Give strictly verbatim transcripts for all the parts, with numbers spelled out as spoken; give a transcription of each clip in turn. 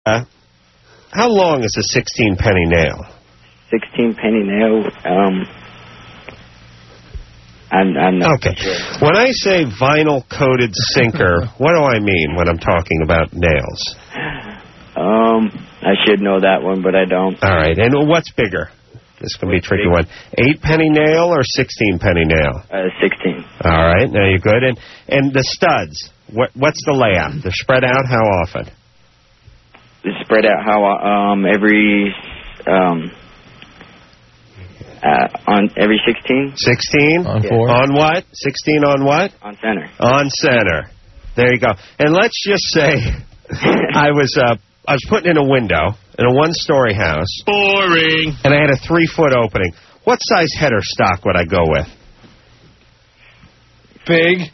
Uh, how long is a sixteen penny nail? sixteen penny nail, um... I'm, I'm not okay. sure. When I say vinyl-coated sinker, what do I mean when I'm talking about nails? Um, I should know that one, but I don't. All right. And what's bigger? This can be a tricky one. Eight penny nail or sixteen penny nail? Uh, sixteen. All right. Now you're good. And and the studs. What what's the layout? They're spread out how often? They're spread out how um every um. Uh, on every sixteen? sixteen? On four? On what? sixteen on what? On center. On center. There you go. And let's just say I was uh, I was putting in a window in a one-story house. Boring. And I had a three-foot opening. What size header stock would I go with? Big.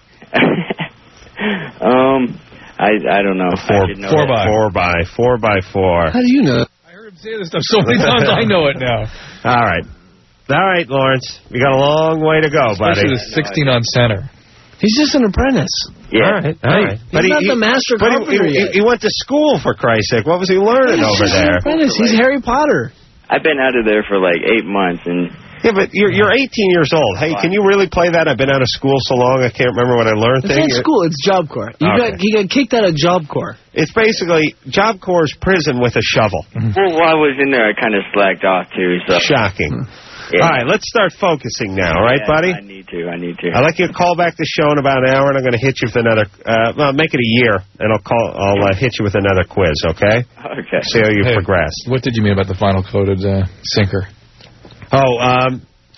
um, I I don't know. Four, I know four that. by four by four by four. How do you know? I heard him say this stuff so many times. I know it now. All right. All right, Lawrence. We got a long way to go, buddy. Especially the sixteen on center. He's just an apprentice. Yeah. All right. All right. He's not the master but carpenter he, he, yet. he went to school, for Christ's sake. What was he learning He's over just there? An apprentice. He's Harry Potter. I've been out of there for like eight months, and Yeah, but you're you're eighteen years old. Hey, can you really play that? I've been out of school so long, I can't remember what I learned. It's thing. not school. It's Job Corps. You Okay. got he got kicked out of Job Corps. It's basically Job Corps' prison with a shovel. well, while I was in there, I kind of slacked off too. So Shocking. Yeah. All right, let's start focusing now, all right, Yeah, buddy? I need to. I need to. I'd like you to call back the show in about an hour, and I'm going to hit you with another. Uh, well, make it a year, and I'll call. I'll uh, hit you with another quiz. Okay? Okay. See how you Hey, progress. What did you mean about the vinyl coated uh, sinker? Oh, um,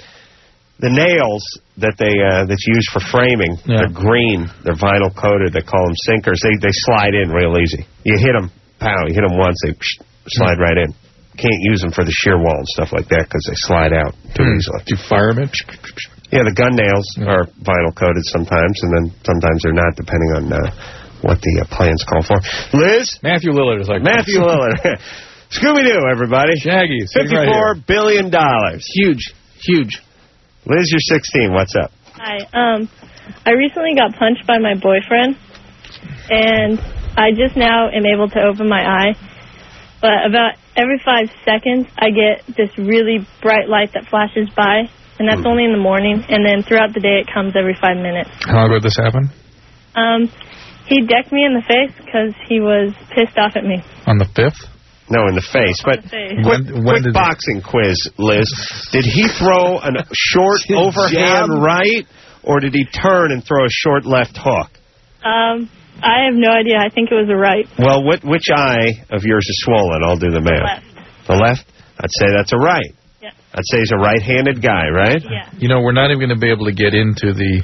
the nails that they uh, that's used for framing, Yeah. they're green. They're vinyl coated. They call them sinkers. They they slide in real easy. You hit them, pow. You hit them once, they psh, slide right in. Can't use them for the shear wall and stuff like that because they slide out too Hmm. easily. Do you fire them in? Yeah, the gun nails are vinyl coated sometimes, and then sometimes they're not, depending on uh, what the uh, plans call for. Liz? Matthew Lillard is like Matthew Lillard. Scooby-Doo, everybody. Shaggy. sitting right fifty-four here. billion dollars. Huge, huge. Liz, you're sixteen. What's up? Hi. Um, I recently got punched by my boyfriend, and I just now am able to open my eye. But about every five seconds, I get this really bright light that flashes by, and that's only in the morning. And then throughout the day, it comes every five minutes. How long ago did this happen? Um, he decked me in the face because he was pissed off at me. On the fifth? No, in the face. On But the face. quick, When- when quick did- boxing quiz, Liz. Did he throw a short overhand Jab? right, or did he turn and throw a short left hook? Um, I have no idea. I think it was a right. Well, what, which eye of yours is swollen? I'll do the math. Left. The left? I'd say that's a right. Yeah. I'd say he's a right-handed guy, right? Yeah. You know, we're not even going to be able to get into the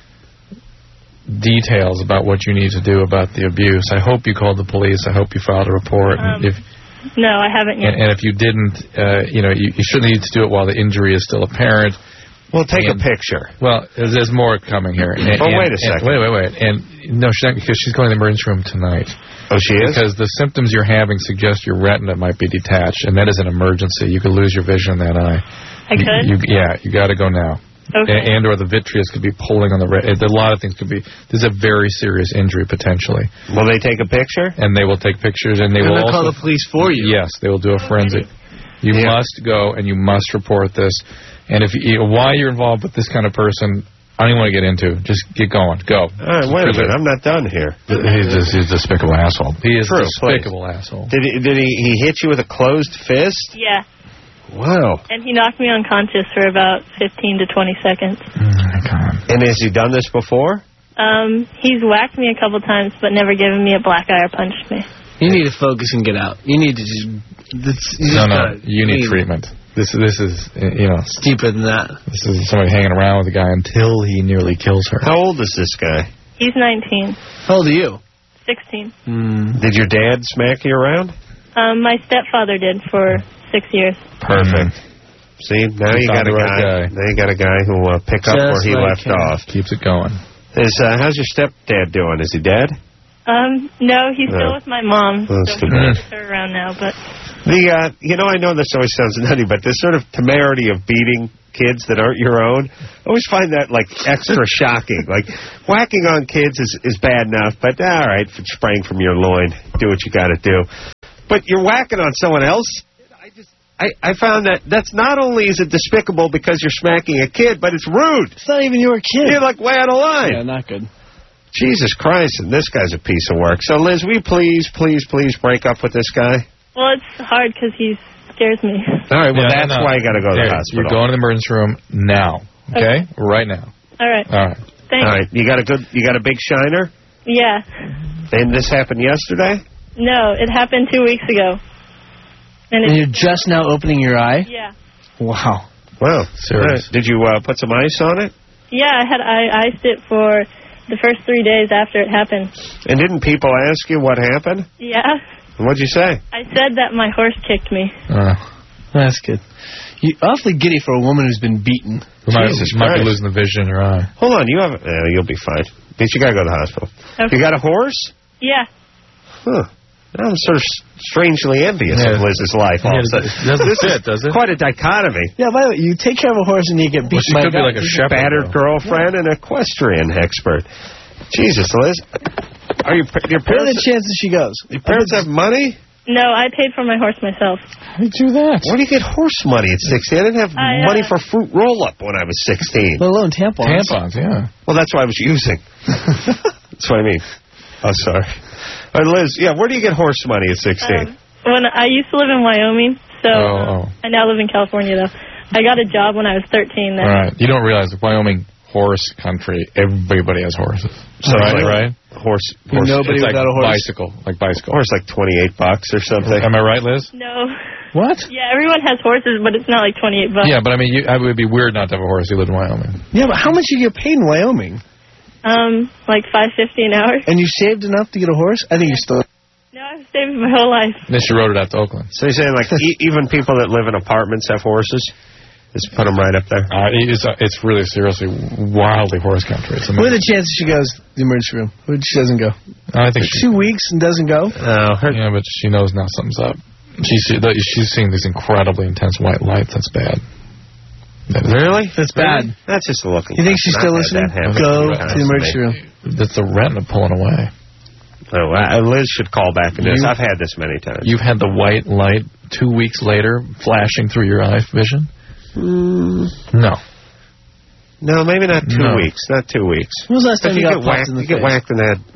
details about what you need to do about the abuse. I hope you called the police. I hope you filed a report. Um, if, No, I haven't yet. and, and if you didn't, uh, you know, you, you shouldn't need to do it while the injury is still apparent. Well, take And- a picture. Well, there's, there's more coming here. And, Oh, and- wait a and- second. wait, wait, wait. And no, she's not, because she's going to the emergency room tonight. Oh, she is? Because the symptoms you're having suggest your retina might be detached, and that is an emergency. You could lose your vision in that eye. I You- could? You, yeah, you got to go now. Okay. A- And, or the vitreous could be pulling on the red. A lot of things could be. This is a very serious injury potentially. Will they take a picture? And they will take pictures, and they They're will gonna also call the police for you. Yes, they will do a forensic. You Yeah. must go and you must report this. And if you, why you're involved with this kind of person, I don't even want to get into. Just get going. Go. All right, wait a minute. I'm not done here. He's just he's a despicable asshole. He is True, a despicable asshole. Did he, did he, he hit you with a closed fist? Yeah. Wow. And he knocked me unconscious for about fifteen to twenty seconds. Oh my God. And has he done this before? Um, he's whacked me a couple times, but never given me a black eye or punched me. You need to focus and get out. You need to just. This, you No, just no. gotta You need leave. treatment. This this is uh, you know It's deeper than that. this is somebody hanging around with a guy until he nearly kills her. How old is this guy? He's nineteen. How old are you? sixteen. Mm. Did your dad smack you around? Um, my stepfather did for six years. Perfect. See, now You you found got a the right guy. guy. Now you got a guy who will uh, pick up Just where he like left him. off. Keeps it going. Is uh, how's your stepdad doing? Is he dead? Um, no, he's No. still with my mom. Well, that's so too we're bad. with her around now, but The uh, you know, I know this always sounds nutty, but this sort of temerity of beating kids that aren't your own, I always find that like extra shocking. Like whacking on kids is is bad enough, but all right, if it's spraying from your loin, do what you got to do. But you're whacking on someone else. I just, I, I found that that's not only is it despicable because you're smacking a kid, but it's rude. It's not even your kid. You're like way out of line. Yeah, not good. Jesus Christ, and this guy's a piece of work. So, Liz, will you please, please, please break up with this guy? Well, it's hard because he scares me. All right, well, Yeah, that's no. why you got to go to Here, the hospital. You're going to the emergency room now, okay? Okay. Right now. All right. All right. Thanks. All right, you got a good, you got a big shiner? Yeah. And this happened yesterday? No, it happened two weeks ago. And And it, you're just now opening your eye? yeah. Wow. Wow. Serious. Did you uh, put some ice on it? Yeah, I had I iced it for the first three days after it happened. And didn't people ask you what happened? Yeah. What'd you say? I said that my horse kicked me. Uh, That's good. You're awfully giddy for a woman who's been beaten. you might, Jesus you might be Christ. losing the vision in your eye. Hold on, you have, uh, you'll be fine. But you got to go to the hospital. Okay. You got a horse? Yeah. Huh. I'm sort of strangely envious Yeah. of Liz's life. All Yeah, of a sudden. it doesn't This fit, is does it? Quite a dichotomy. Yeah, by the way, you take care of a horse and you get Well, beaten she by could a be guy. like a shepherd. Battered though. girlfriend and equestrian expert. Jesus, Liz. Are you, your What are the parents, chances she goes? your parents have money? No, I paid for my horse myself. How do you do that? Where do you get horse money at sixteen? I didn't have I, uh, money for fruit roll-up when I was sixteen. Let alone tampons. Tampons, yeah. Well, that's what I was using. That's what I mean. Oh, sorry. All right, Liz, yeah, where do you get horse money at sixteen? Um, when I used to live in Wyoming, so Oh, um, oh. I now live in California, though. I got a job when I was thirteen there. All right. You don't realize that Wyoming horse country, everybody has horses. So right, it's like right? Horse, You horse, nobody It's like without a horse. bicycle, like bicycle. horse like twenty-eight bucks or something. Am I right, Liz? No. What? Yeah, everyone has horses, but it's not like twenty-eight bucks. Yeah, but I mean, you, it would be weird not to have a horse. You live in Wyoming. Yeah, but how much you get paid in Wyoming? Um, like five fifty an hour. And you saved enough to get a horse? I think you're still... No, I've saved my whole life. Then she rode it out to Oakland. So you're saying like e- even people that live in apartments have horses? Just put them right up there. Uh, it's uh, it's really seriously wildly horse country. It's What are amazing. the chances she goes to the emergency room? What if she doesn't go? I think she, Two weeks and doesn't go? Oh, her, yeah, but she knows now something's up. She's she's seeing these incredibly intense white lights. That's bad. That is- really? That's bad. That's just a looking. You think she's I've still had listening? that happen Go a few to times the emergency me. room. That's the retina pulling away. Oh, uh, Liz should call back in this. You- I've had this many times. You've had the white light two weeks later flashing through your eye vision? Mm, No. no, maybe not two No. weeks. Not two weeks. When was the last If time you you get got popped whacked, in the you get face? whacked in the head.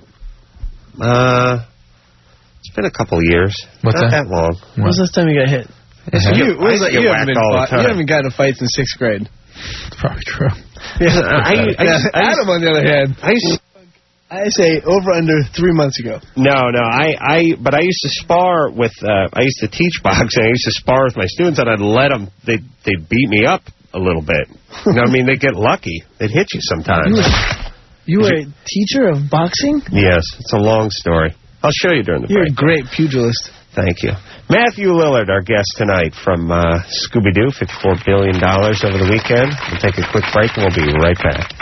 Uh, it's been a couple of years. What's not that? that long. When was the last time you got hit? I You, get- when was I that- get you, whacked haven't been all the fought, you time. haven't gotten in fights in sixth grade. It's probably true. Yeah. I, I, I, Adam, on the other hand, I used I say over under three months ago. No, no, I, I, but I used to spar with, uh, I used to teach boxing. I used to spar with my students, and I'd let them, they'd, they'd beat me up a little bit. You know what I mean? They'd get lucky. They'd hit you sometimes. You were a teacher of boxing? Yes, it's a long story. I'll show you during the You're a break. great pugilist. Thank you. Matthew Lillard, our guest tonight from uh, Scooby-Doo, fifty-four billion dollars over the weekend. We'll take a quick break, and we'll be right back.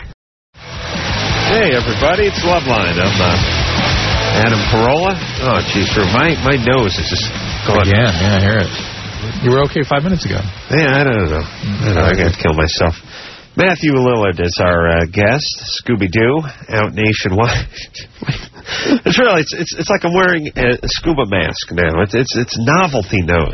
Hey, everybody, it's Loveline. I'm uh, Adam Carolla. Oh, geez, my, my nose is just going. Yeah, yeah, I hear it. You were okay five minutes ago. Yeah, I don't know. I don't know. I got to kill myself. Matthew Lillard is our uh, guest. Scooby-Doo, out nationwide. It's really, it's, it's it's like I'm wearing a, a scuba mask now. It's it's it's novelty nose.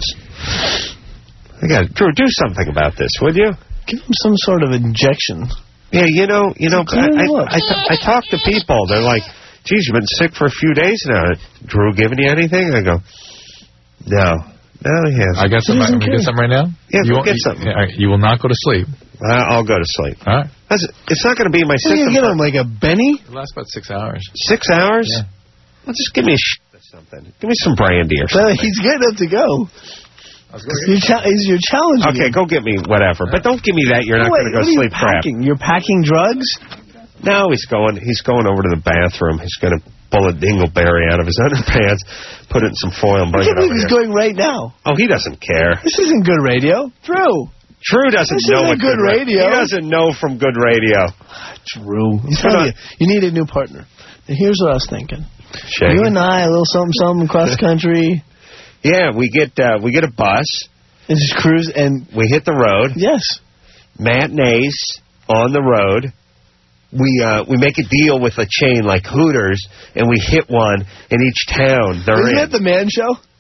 I got Drew, do something about this, would you? Give him some sort of injection. Yeah, you know, you know. Clear I I, look. I, t- I talk to people. They're like, "Geez, you've been sick for a few days now. Drew giving you anything?" I go, "No, no, he hasn't." I got some. doesn't Can we care. get some right now? Yeah, you go won't- get you- something. yeah, you will not go to sleep. I- I'll go to sleep. All right. That's, it's not going to be in my What are you system. going to give for him, like a Benny? It lasts about six hours. Six hours? Yeah. Well, just give me a sh- or something. Give me some brandy or Well, something. he's good enough to go. You're, cha- you're challenging Okay, him. go get me whatever. But don't give me that. You're not Wait, going to go what are you sleep crap. packing? You're packing drugs? No, he's going. He's going over to the bathroom. He's going to pull a dingleberry out of his underpants, put it in some foil, and I bring can't it over believe he's here. going right now. Oh, he doesn't care. This isn't good radio. Drew. Drew doesn't This know isn't what good ra- radio. He doesn't know from good radio. Drew. I'm Come telling on. you, you need a new partner. Now, here's what I was thinking. Shaggy. You and I, a little something, something across the country, Yeah, we get uh, we get a bus. and just cruise, and We hit the road. yes. Matinees on the road. We uh, we make a deal with a chain like Hooters, and we hit one in each town they're Isn't in. that the man show?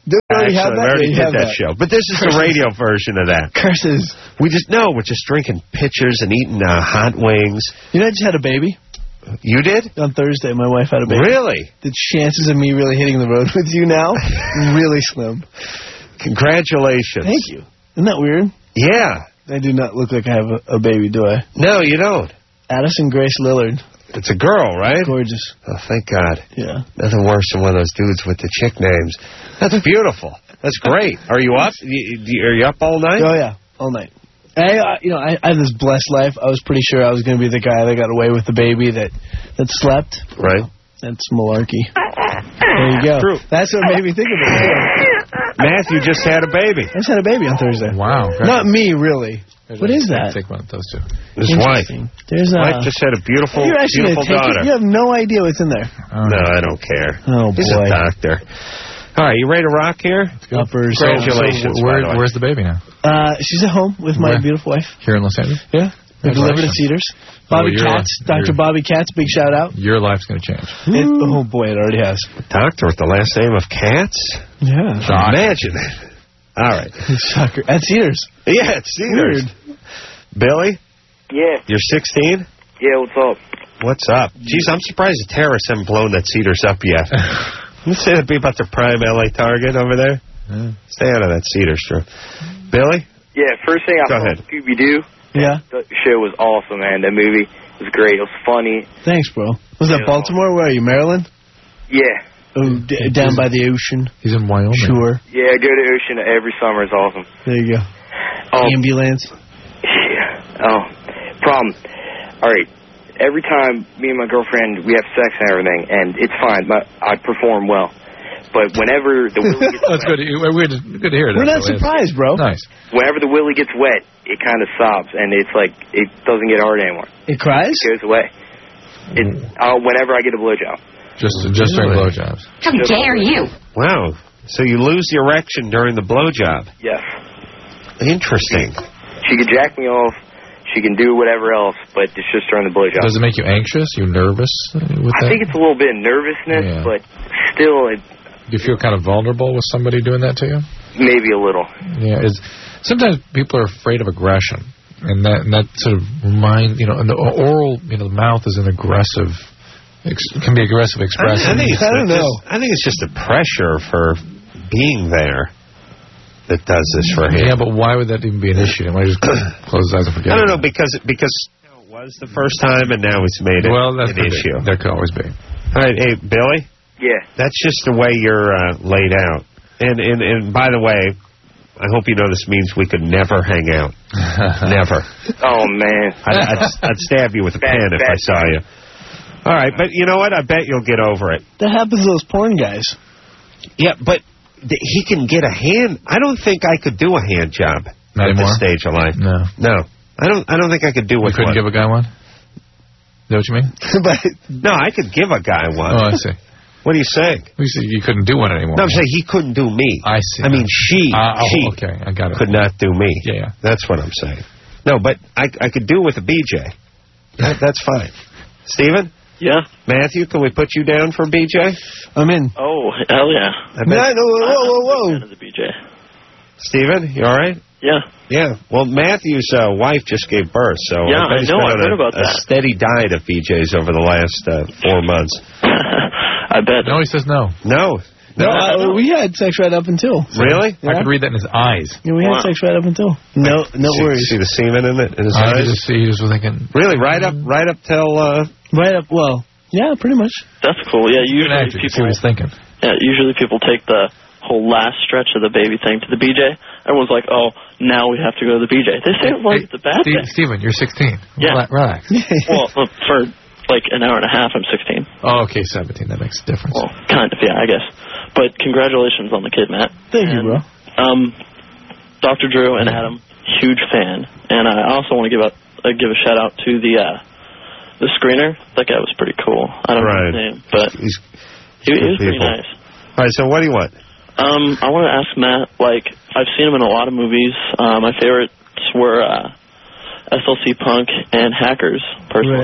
Did we already have Actually, that? we already Yeah, you did have that, that. show. But this is the radio version of that. Curses. We just, no, we're just drinking pitchers and eating uh, hot wings. You know, I just had a baby. You did? On Thursday, my wife had a baby. Really? The chances of me really hitting the road with you now, really slim. Congratulations. Thank you. Isn't that weird? Yeah. I do not look like I have a, a baby, do I? No, you don't. Addison Grace Lillard. It's a girl, right? Gorgeous. Oh, thank God. Yeah. Nothing worse than one of those dudes with the chick names. That's beautiful. That's great. Are you up? You, you, are you up all night? Oh, yeah. All night. I, uh, you know, I, I have this blessed life. I was pretty sure I was going to be the guy that got away with the baby that, that slept. Right. That's malarkey. There you go. True. That's what made me think of it. Matthew just had a baby. I just had a baby on Thursday. Wow. Not me, really. What is that? Take one of those two. His wife. There's a... Wife just had a beautiful, You're actually beautiful gonna take daughter. it? You have no idea what's in there. Oh. No, I don't care. Oh, He's boy. a doctor. All right, you ready to rock here? Uppers. Congratulations. So, where, by the way. where's the baby now? Uh, she's at home with my Where? beautiful wife. Here in Los Angeles? Yeah. They delivered at Cedars. Bobby your Katz, life- Doctor your- Bobby Katz, big shout out. Your life's going to change. It, oh, boy, it already has. Doctor with the last name of Katz? Yeah. Imagine it. All right. Shocker. At Cedars. Yeah, it's Cedars. Billy, Yeah. you're sixteen? Yeah, what's up? What's up? Jeez, I'm surprised the terrorists haven't blown that Cedars up yet. You say that'd be about the prime L A target over there? Yeah. Stay out of that Cedars, Drew. Billy? Yeah, first thing I Go saw ahead. Scooby-Doo. Yeah. The show was awesome, man. That movie was great. It was funny. Thanks, bro. Was that Yeah. Baltimore? Where are you, Maryland? Yeah. Oh, d- down by the ocean. He's in Wyoming. Sure. Yeah, go to Ocean every summer. It's awesome. There you go. Oh, Ambulance. yeah. Oh, problem. All right. Every time me and my girlfriend, we have sex and everything, and it's fine. But I perform well. But whenever the willy gets That's wet, good. to- We're just, good to hear that. We're not Billy. surprised, bro. Nice. whenever the willy gets wet, it kind of sobs, and it's like it doesn't get hard anymore. It cries? It goes away. It, uh, whenever I get a blowjob. Just, just during Really? blowjobs. How dare you? Wow. So you lose the erection during the blowjob. Yes. Interesting. She can jack me off. She can do whatever else, but it's just during the blowjob. Does it make you anxious? You nervous uh, with I that? think it's a little bit of nervousness, Yeah. but still, it, Do you feel kind of vulnerable with somebody doing that to you? maybe a little. Yeah. It's, sometimes people are afraid of aggression, and that and that sort of remind you know, and the oral, you know, the mouth is an aggressive, ex, can be aggressive I, expression. I think it's I don't just, know. I think it's just the pressure for being there that does this for him. Yeah, but why would that even be an issue? Why just close his eyes and forget? I don't know, about it? because because it was the first time, and now it's made it Well, that's an could be. issue. That could always be. All right, hey, Billy, Yeah. that's just the way you're uh, laid out. And, and and by the way, I hope you know this means we could never hang out. Never. Oh, man. I'd, I'd, I'd stab you with a Bad- pen if I bad. saw you. All right, but you know what? I bet you'll get over it. That happens to those porn guys. Yeah, but th- he can get a hand. I don't think I could do a hand job Not at anymore? this stage of life. No. No, I don't. I don't think I could do You what. couldn't one. give a guy one? Is that what you mean? But No, I could give a guy one. Oh, I see. What are you saying? You said you couldn't do one anymore. No, I'm saying he couldn't do me. I see. I mean, she. Uh, oh, she okay, I got it. could not do me. Yeah, yeah. That's what I'm saying. No, but I, I could do with a B J. That, that's fine. Steven? Yeah. Matthew, can we put you down for B J? I'm in. Oh, hell yeah. I No, bet. no, whoa, whoa, whoa. I'm a fan of the B J. Steven, you all right? Yeah. Yeah. Well, Matthew's uh, wife just gave birth, so Yeah, bet I he's know, been I on heard a, about a that. steady diet of B Js over the last uh, four months. I bet. No, he says no. No. No, uh, we had sex right up until. Really? I could read that in his eyes. Yeah, we had Wow. sex right up until. No, no see, worries. See the semen in it in his I eyes? just see, he just was thinking, Really? Right up, right up till. Uh, Right up, well, yeah, pretty much. That's cool. Yeah, you can usually act, you can see people. what he's thinking. Yeah, usually people take the whole last stretch of the baby thing to the B J. Everyone's like, "Oh, now we have to go to the B J." They say it like Hey, the bad Steve, thing. Steven, you're sixteen. Yeah. Rela- Relax. Well, for like an hour and a half, I'm sixteen. Oh, okay, seventeen. That makes a difference. Well, kind of, yeah, I guess. But congratulations on the kid, Matt. Thank you, And, bro. Um, Doctor Drew and Adam, huge fan, and I also want to give a uh, give a shout out to the uh, the screener. That guy was pretty cool. I don't Right. know his name, but he's, he, he good was pretty people. nice. all right. So what do you want? Um, I want to ask Matt, like, I've seen him in a lot of movies. Uh, my favorites were uh, S L C Punk and Hackers, personally. Right.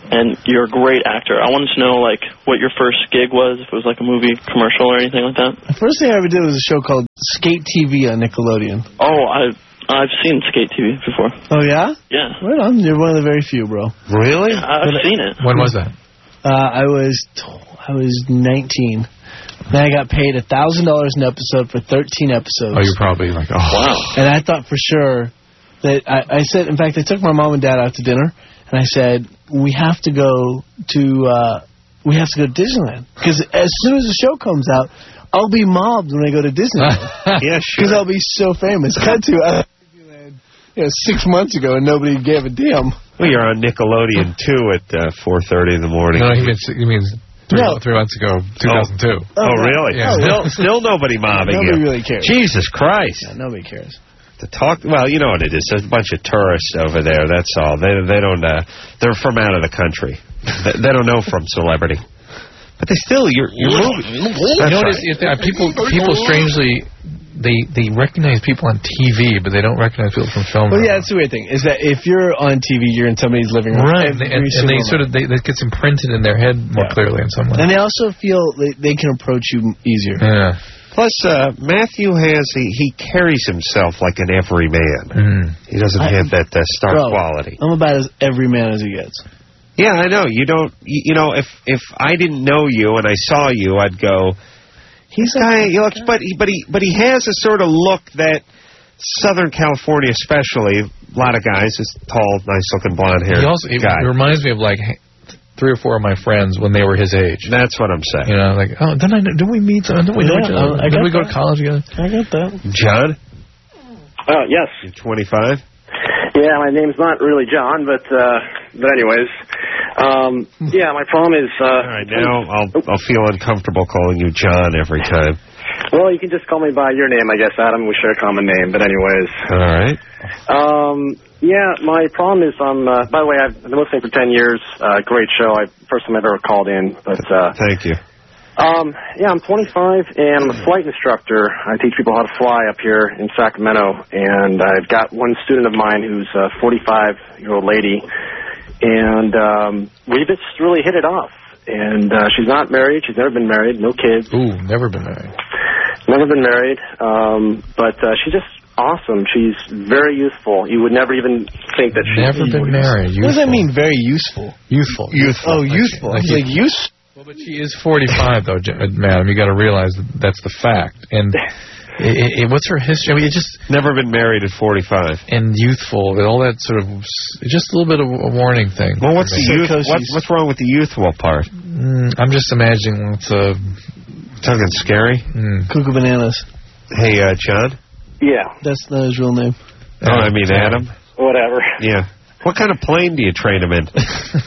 and you're a great actor. I wanted to know, like, what your first gig was, if it was like a movie commercial or anything like that. The first thing I ever did was a show called Skate T V on Nickelodeon. Oh, I've, I've seen Skate T V before. Oh, yeah? Yeah. Right on. You're one of the very few, bro. Really? I've But seen it. When was that? Uh, I was I was nineteen. Then I got paid one thousand dollars an episode for thirteen episodes. Oh, you're probably like, oh. Wow. And I thought for sure that I, I said, in fact, I took my mom and dad out to dinner, and I said, we have to go to uh, we have to go to Disneyland, because as soon as the show comes out, I'll be mobbed when I go to Disneyland. Yeah, Because sure. I'll be so famous. Cut to uh, Disneyland, you know, six months ago, and nobody gave a damn. Well, you're on Nickelodeon, too, at uh, four thirty in the morning. No, he means, he means three, No. three months ago, two thousand two. Oh, Oh, really? yeah. Still, still nobody mobbing Nobody you. really cares. Jesus Christ. Yeah, nobody cares. To talk, well, you know what it is. There's a bunch of tourists over there. That's all. They they don't. Uh, they're from out of the country. They, they don't know from celebrity. But they still, you're you're moving. You know what it is? It- uh, people, people strangely, they they recognize people on T V, but they don't recognize people from film. Well, yeah, that's the weird thing, is that if you're on T V, you're in somebody's living room. Right, every and, and they single sort of they, that gets imprinted in their head more Yeah. clearly in some way. And they also feel they, they can approach you easier. Yeah. Plus, uh, Matthew has he, he carries himself like an everyman. Mm. He doesn't I- have that uh, star Bro, quality. I'm about as every man as he gets. Yeah, I know. You don't. You, you know, if if I didn't know you and I saw you, I'd go. He's a guy. He looks, but he but he but he has a sort of look that Southern California, especially, a lot of guys, this tall, nice-looking blonde-haired He also he, guy. he reminds me of like three or four of my friends when they were his age. That's what I'm saying. You know, like, oh, didn't I? Didn't we meet? Uh, didn't we know each Yeah, other? I- I Didn't got we go to that. college together? I get that. John, Uh, yes. you're twenty-five. Yeah, my name's not really John, but uh, but anyways, um, yeah, my problem is. Uh, All right, now I'll I'll feel uncomfortable calling you John every time. Well, you can just call me by your name, I guess, Adam. We share a common name, but anyways. All right. Um, yeah, my problem is I'm. Uh, by the way, I've been listening for ten years. Uh, great show. I first time I've ever called in, but. Uh, Thank you. Um, yeah, I'm twenty-five, and I'm a flight instructor. I teach people how to fly up here in Sacramento, and I've got one student of mine who's a forty-five-year-old lady, and um, we just really hit it off. And uh, she's not married. She's never been married. No kids. Ooh, never been married. Never been married. Um, but uh, she's just awesome. She's very youthful. You would never even think that she's... Never been married. What does that Youthful. mean, very useful? Youthful. Oh, youthful. Like It's you- like use. Well, but she is forty-five, though, J- uh, madam. You got to realize that that's the fact. And i i what's her history? I mean, it just Never been married at forty-five. and youthful, and all that sort of s- just a little bit of a warning thing. Well, what's the for me. youth? What's, what's wrong with the youthful part? Mm, I'm just imagining it's a Talking scary. mm, Cuckoo bananas. Hey, uh, John. Yeah, That's not his real name. Oh, I mean Adam. whatever. Yeah. What kind of plane do you train him in?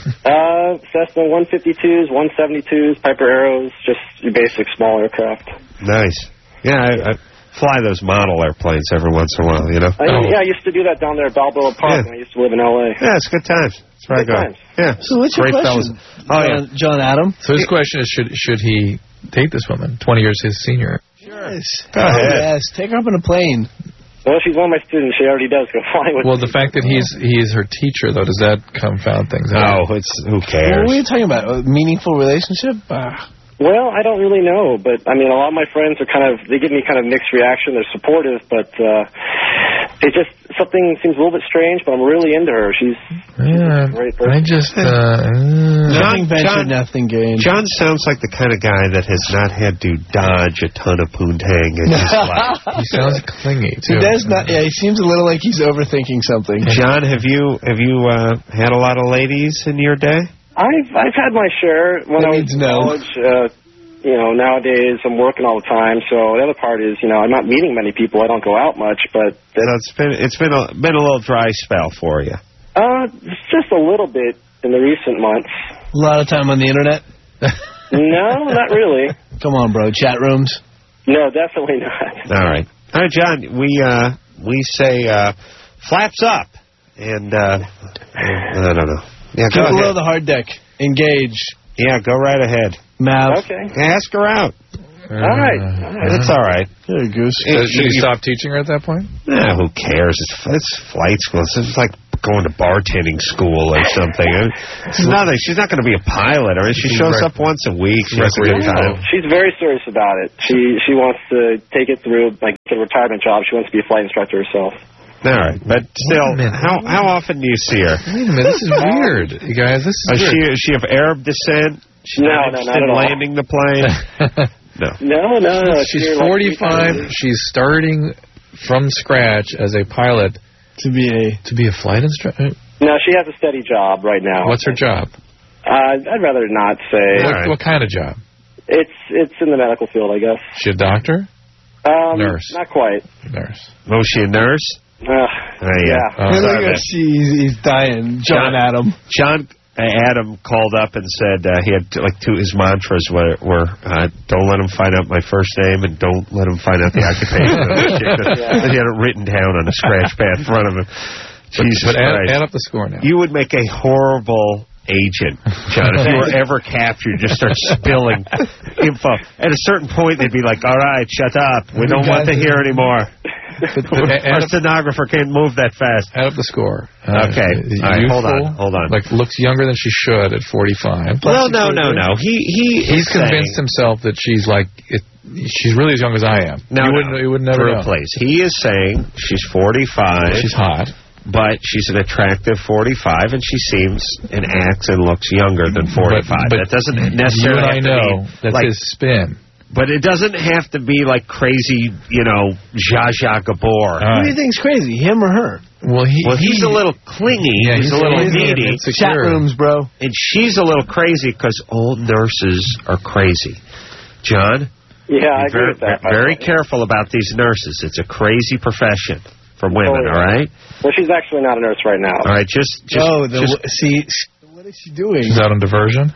Uh, Cessna one fifty-twos, one seventy-twos, Piper Arrows, just your basic small aircraft. Nice. Yeah, I, I fly those model airplanes every once in a while, you know? I, Oh. Yeah, I used to do that down there at Balboa Park Yeah. when I used to live in L A Yeah, it's good times. That's where I Good go. times. Yeah. So what's your Great question? fellas. Oh, yeah. John, John Adam? So his question is, should should he date this woman? Twenty years his senior. Yes. Go ahead. Oh, yes. Take her up in a plane. Well, she's one of my students. She already does go flying with Well, me. the fact that he's he's her teacher, though, does that confound things? No, it's who What cares? are you talking about? A meaningful relationship? Ah. Well, I don't really know, but I mean, a lot of my friends are kind of, they give me kind of mixed reaction. They're supportive, but uh, it just, something seems a little bit strange, but I'm really into her. She's, Yeah, she's a great person. I just. Uh, uh, Nothing ventured, John- nothing gained. John sounds like the kind of guy that has not had to dodge a ton of poontang in his life. he sounds clingy He too. does not. Yeah, he seems a little like he's overthinking something. John, have you have you uh, had a lot of ladies in your day? I've, I've had my share when That I was means in no. college. Uh, you know, nowadays I'm working all the time, so the other part is, you know, I'm not meeting many people. I don't go out much, but So it's been it's been a been a little dry spell for you. uh, just a little bit in the recent months. A lot of time on the internet. No, not really. Come on, bro. Chat rooms. No, definitely not. All right, all right, John. We uh, we say uh, flaps up, and uh, I don't know. Yeah, go Go below ahead. the hard deck. Engage. Yeah, go right ahead. Mav. Okay. Ask her out. All right. All right. It's all right. Hey, Goose. So should he stop teaching her at that point? Nah, who cares? It's, it's flight school. It's like going to bartending school or something. It's nothing. She's not going to be a pilot. Or she shows up once a week. She has a good time. She's very serious about it. She she wants to take it through, like, a retirement job. She wants to be a flight instructor herself. All right, but still, how how often do you see her? Wait a minute, this is weird, you guys. This is Is she, weird. is she of Arab descent? She's No, not no, interested not at in all. landing the plane? No. No, no, no. She's You're, like, forty-five. She's starting from scratch as a pilot To be a... to be a flight instructor. No, she has a steady job right now. What's her job? Uh, I'd rather not say. What, right. what kind of job? It's it's in the medical field, I guess. She a doctor? Um, Nurse. Not quite. Nurse. Was she a nurse? Uh, Uh, yeah. yeah. Oh, Hey, look sorry, at man. he's, he's dying. John John- Adam. John uh, Adam called up and said uh, he had t- like two his mantras were, were uh, don't let him find out my first name and don't let him find out the occupation of this chick. Yeah. He had it written down on a scratch pad in front of him. Jesus But add, Christ. add up the score now. You would make a horrible agent, John, if you were ever captured. Just start spilling info. At a certain point, they'd be like, all right, shut up. We don't want to hear anymore. But- but add, Our up, stenographer can't move that fast. add up the score. Uh, Okay. is All right, hold youthful, on, hold on. Like, looks younger than she should at forty-five. Well, no, no, no. He he He's is convinced saying, himself that she's like, it, she's really as young as I am. No, you no. wouldn't, you would never for a know. place. He is saying she's forty-five. She's hot. But she's an attractive forty-five, and she seems and acts and looks younger than forty-five. But, but that doesn't you necessarily and I have to know be that's like, his spin. but it doesn't have to be like crazy, you know, Zsa Zsa Gabor. All Who do right. you think's crazy, him or her? Well, he, Well, he's he- a little clingy. Yeah, he's, he's a little crazy and needy. insecure. Chat rooms, bro. And she's a little crazy because old nurses are crazy. John, Yeah, I be agree very, with that. by very the way. careful about these nurses. It's a crazy profession for women, Totally. all right? Well, she's actually not a nurse right now. All right, just... just oh, the, just see, what is she doing? She's out on diversion.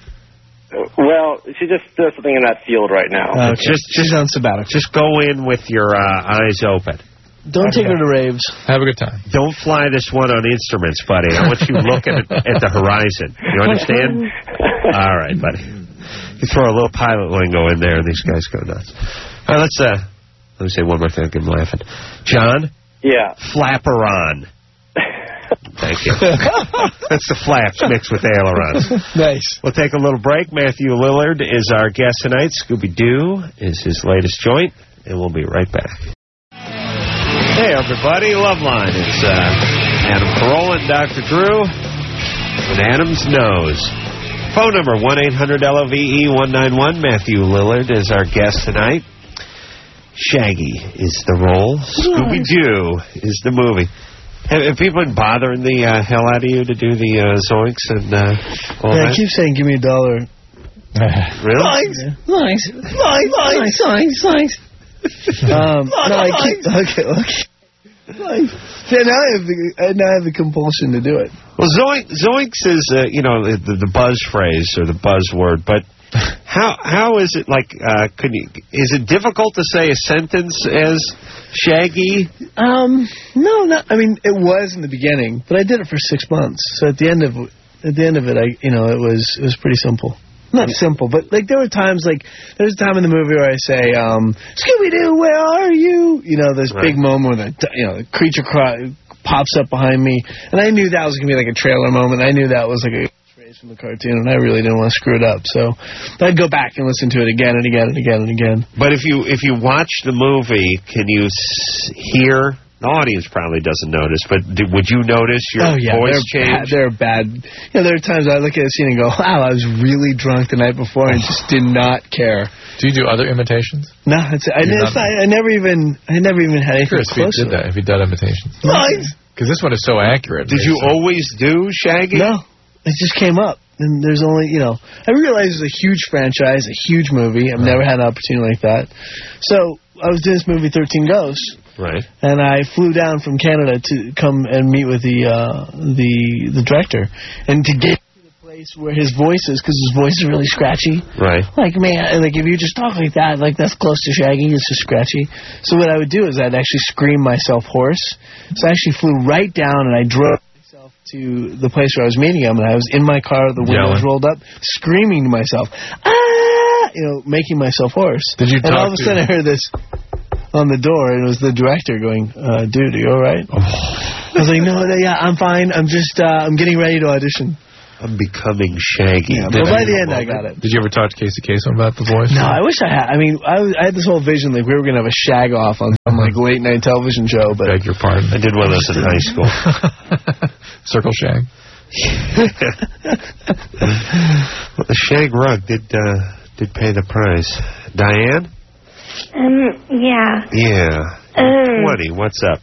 Well, she just does something in that field right now. Okay. Just- She's on sabbatical. just go in with your uh, eyes open. Don't take her to raves. Have a good time. Don't fly this one on instruments, buddy. I want you looking at, at the horizon. You understand? All right, buddy. You throw a little pilot lingo in there, and these guys go nuts. All right, let's, uh, let me say one more thing. I'll get them laughing. John, Yeah. flapperon. Thank you. That's the flaps mixed with ailerons. Nice. We'll take a little break. Matthew Lillard is our guest tonight. Scooby-Doo is his latest joint, and we'll be right back. Hey, everybody. Loveline. It's uh, Adam Carolla and Doctor Drew with Adam's Nose. Phone number one eight hundred L O V E one nine one. Matthew Lillard is our guest tonight. Shaggy is the role. Scooby-Doo is the movie. Have, have people been bothering the uh, hell out of you to do the uh, zoinks and uh, all Yeah, I that? keep saying, give me a dollar. Really? Nice. Nice. Nice. Nice. Nice. Um, no, I keep... Okay, okay. Nice. Yeah, now I have the, I now have the compulsion to do it. Well, zoink, zoinks is, uh, you know, the, the buzz phrase or the buzzword, but how how is it like, uh, could you, is it difficult to say a sentence as Shaggy? Um, no, not. I mean, it was in the beginning, but I did it for six months. So at the end of at the end of it, I you know, it was it was pretty simple. Not simple, but like there were times like there's a time in the movie where I say, um, Scooby Doo, where are you? You know, this Right. big moment where the you know the creature cry, pops up behind me, and I knew that was gonna be like a trailer moment. I knew that was like a phrase from the cartoon, and I really didn't want to screw it up. So I'd go back and listen to it again and again and again and again. But if you if you watch the movie, can you s- hear? The audience probably doesn't notice, but do, would you notice your Oh yeah, voice they're bad, change? they're bad. You know, there are times I look at a scene and go, "Wow, I was really drunk the night before and just did not care." Do you do other imitations? No, it's, I, You're it's not- not, I never even, I never even had anything Curious if you close did to it. that. If you did imitations. Nice. Because this one is so accurate. Did you always do Shaggy? No, it just came up, and there's only, you know, I realized it's a huge franchise, a huge movie. I've never had an opportunity like that. So I was doing this movie, thirteen Ghosts. Right. And I flew down from Canada to come and meet with the uh, the the director, and to get to the place where his voice is, because his voice is really scratchy. Right. Like, man, like if you just talk like that, like that's close to Shaggy, it's just scratchy. So what I would do is I'd actually scream myself hoarse. So I actually flew right down and I drove myself to the place where I was meeting him, and I was in my car, the windows Yelling. rolled up, screaming to myself, ah! you know, making myself hoarse. Did you and talk all of a to- sudden I heard this on the door, and it was the director going, uh, dude, are you all right? Oh. I was like, no, no, yeah, I'm fine. I'm just, uh, I'm getting ready to audition. I'm becoming Shaggy. Yeah, but by the end, I got it. Did you ever talk to Casey Kasem about the voice? No, I wish I had. I mean, I, was, I had this whole vision like we were going to have a shag off on some like late night television show. But beg your pardon. I did one of those in high school. Circle shag. Well, the shag rug did uh, did pay the price. Diane? Um, yeah. Yeah. Um, twenty. What's up?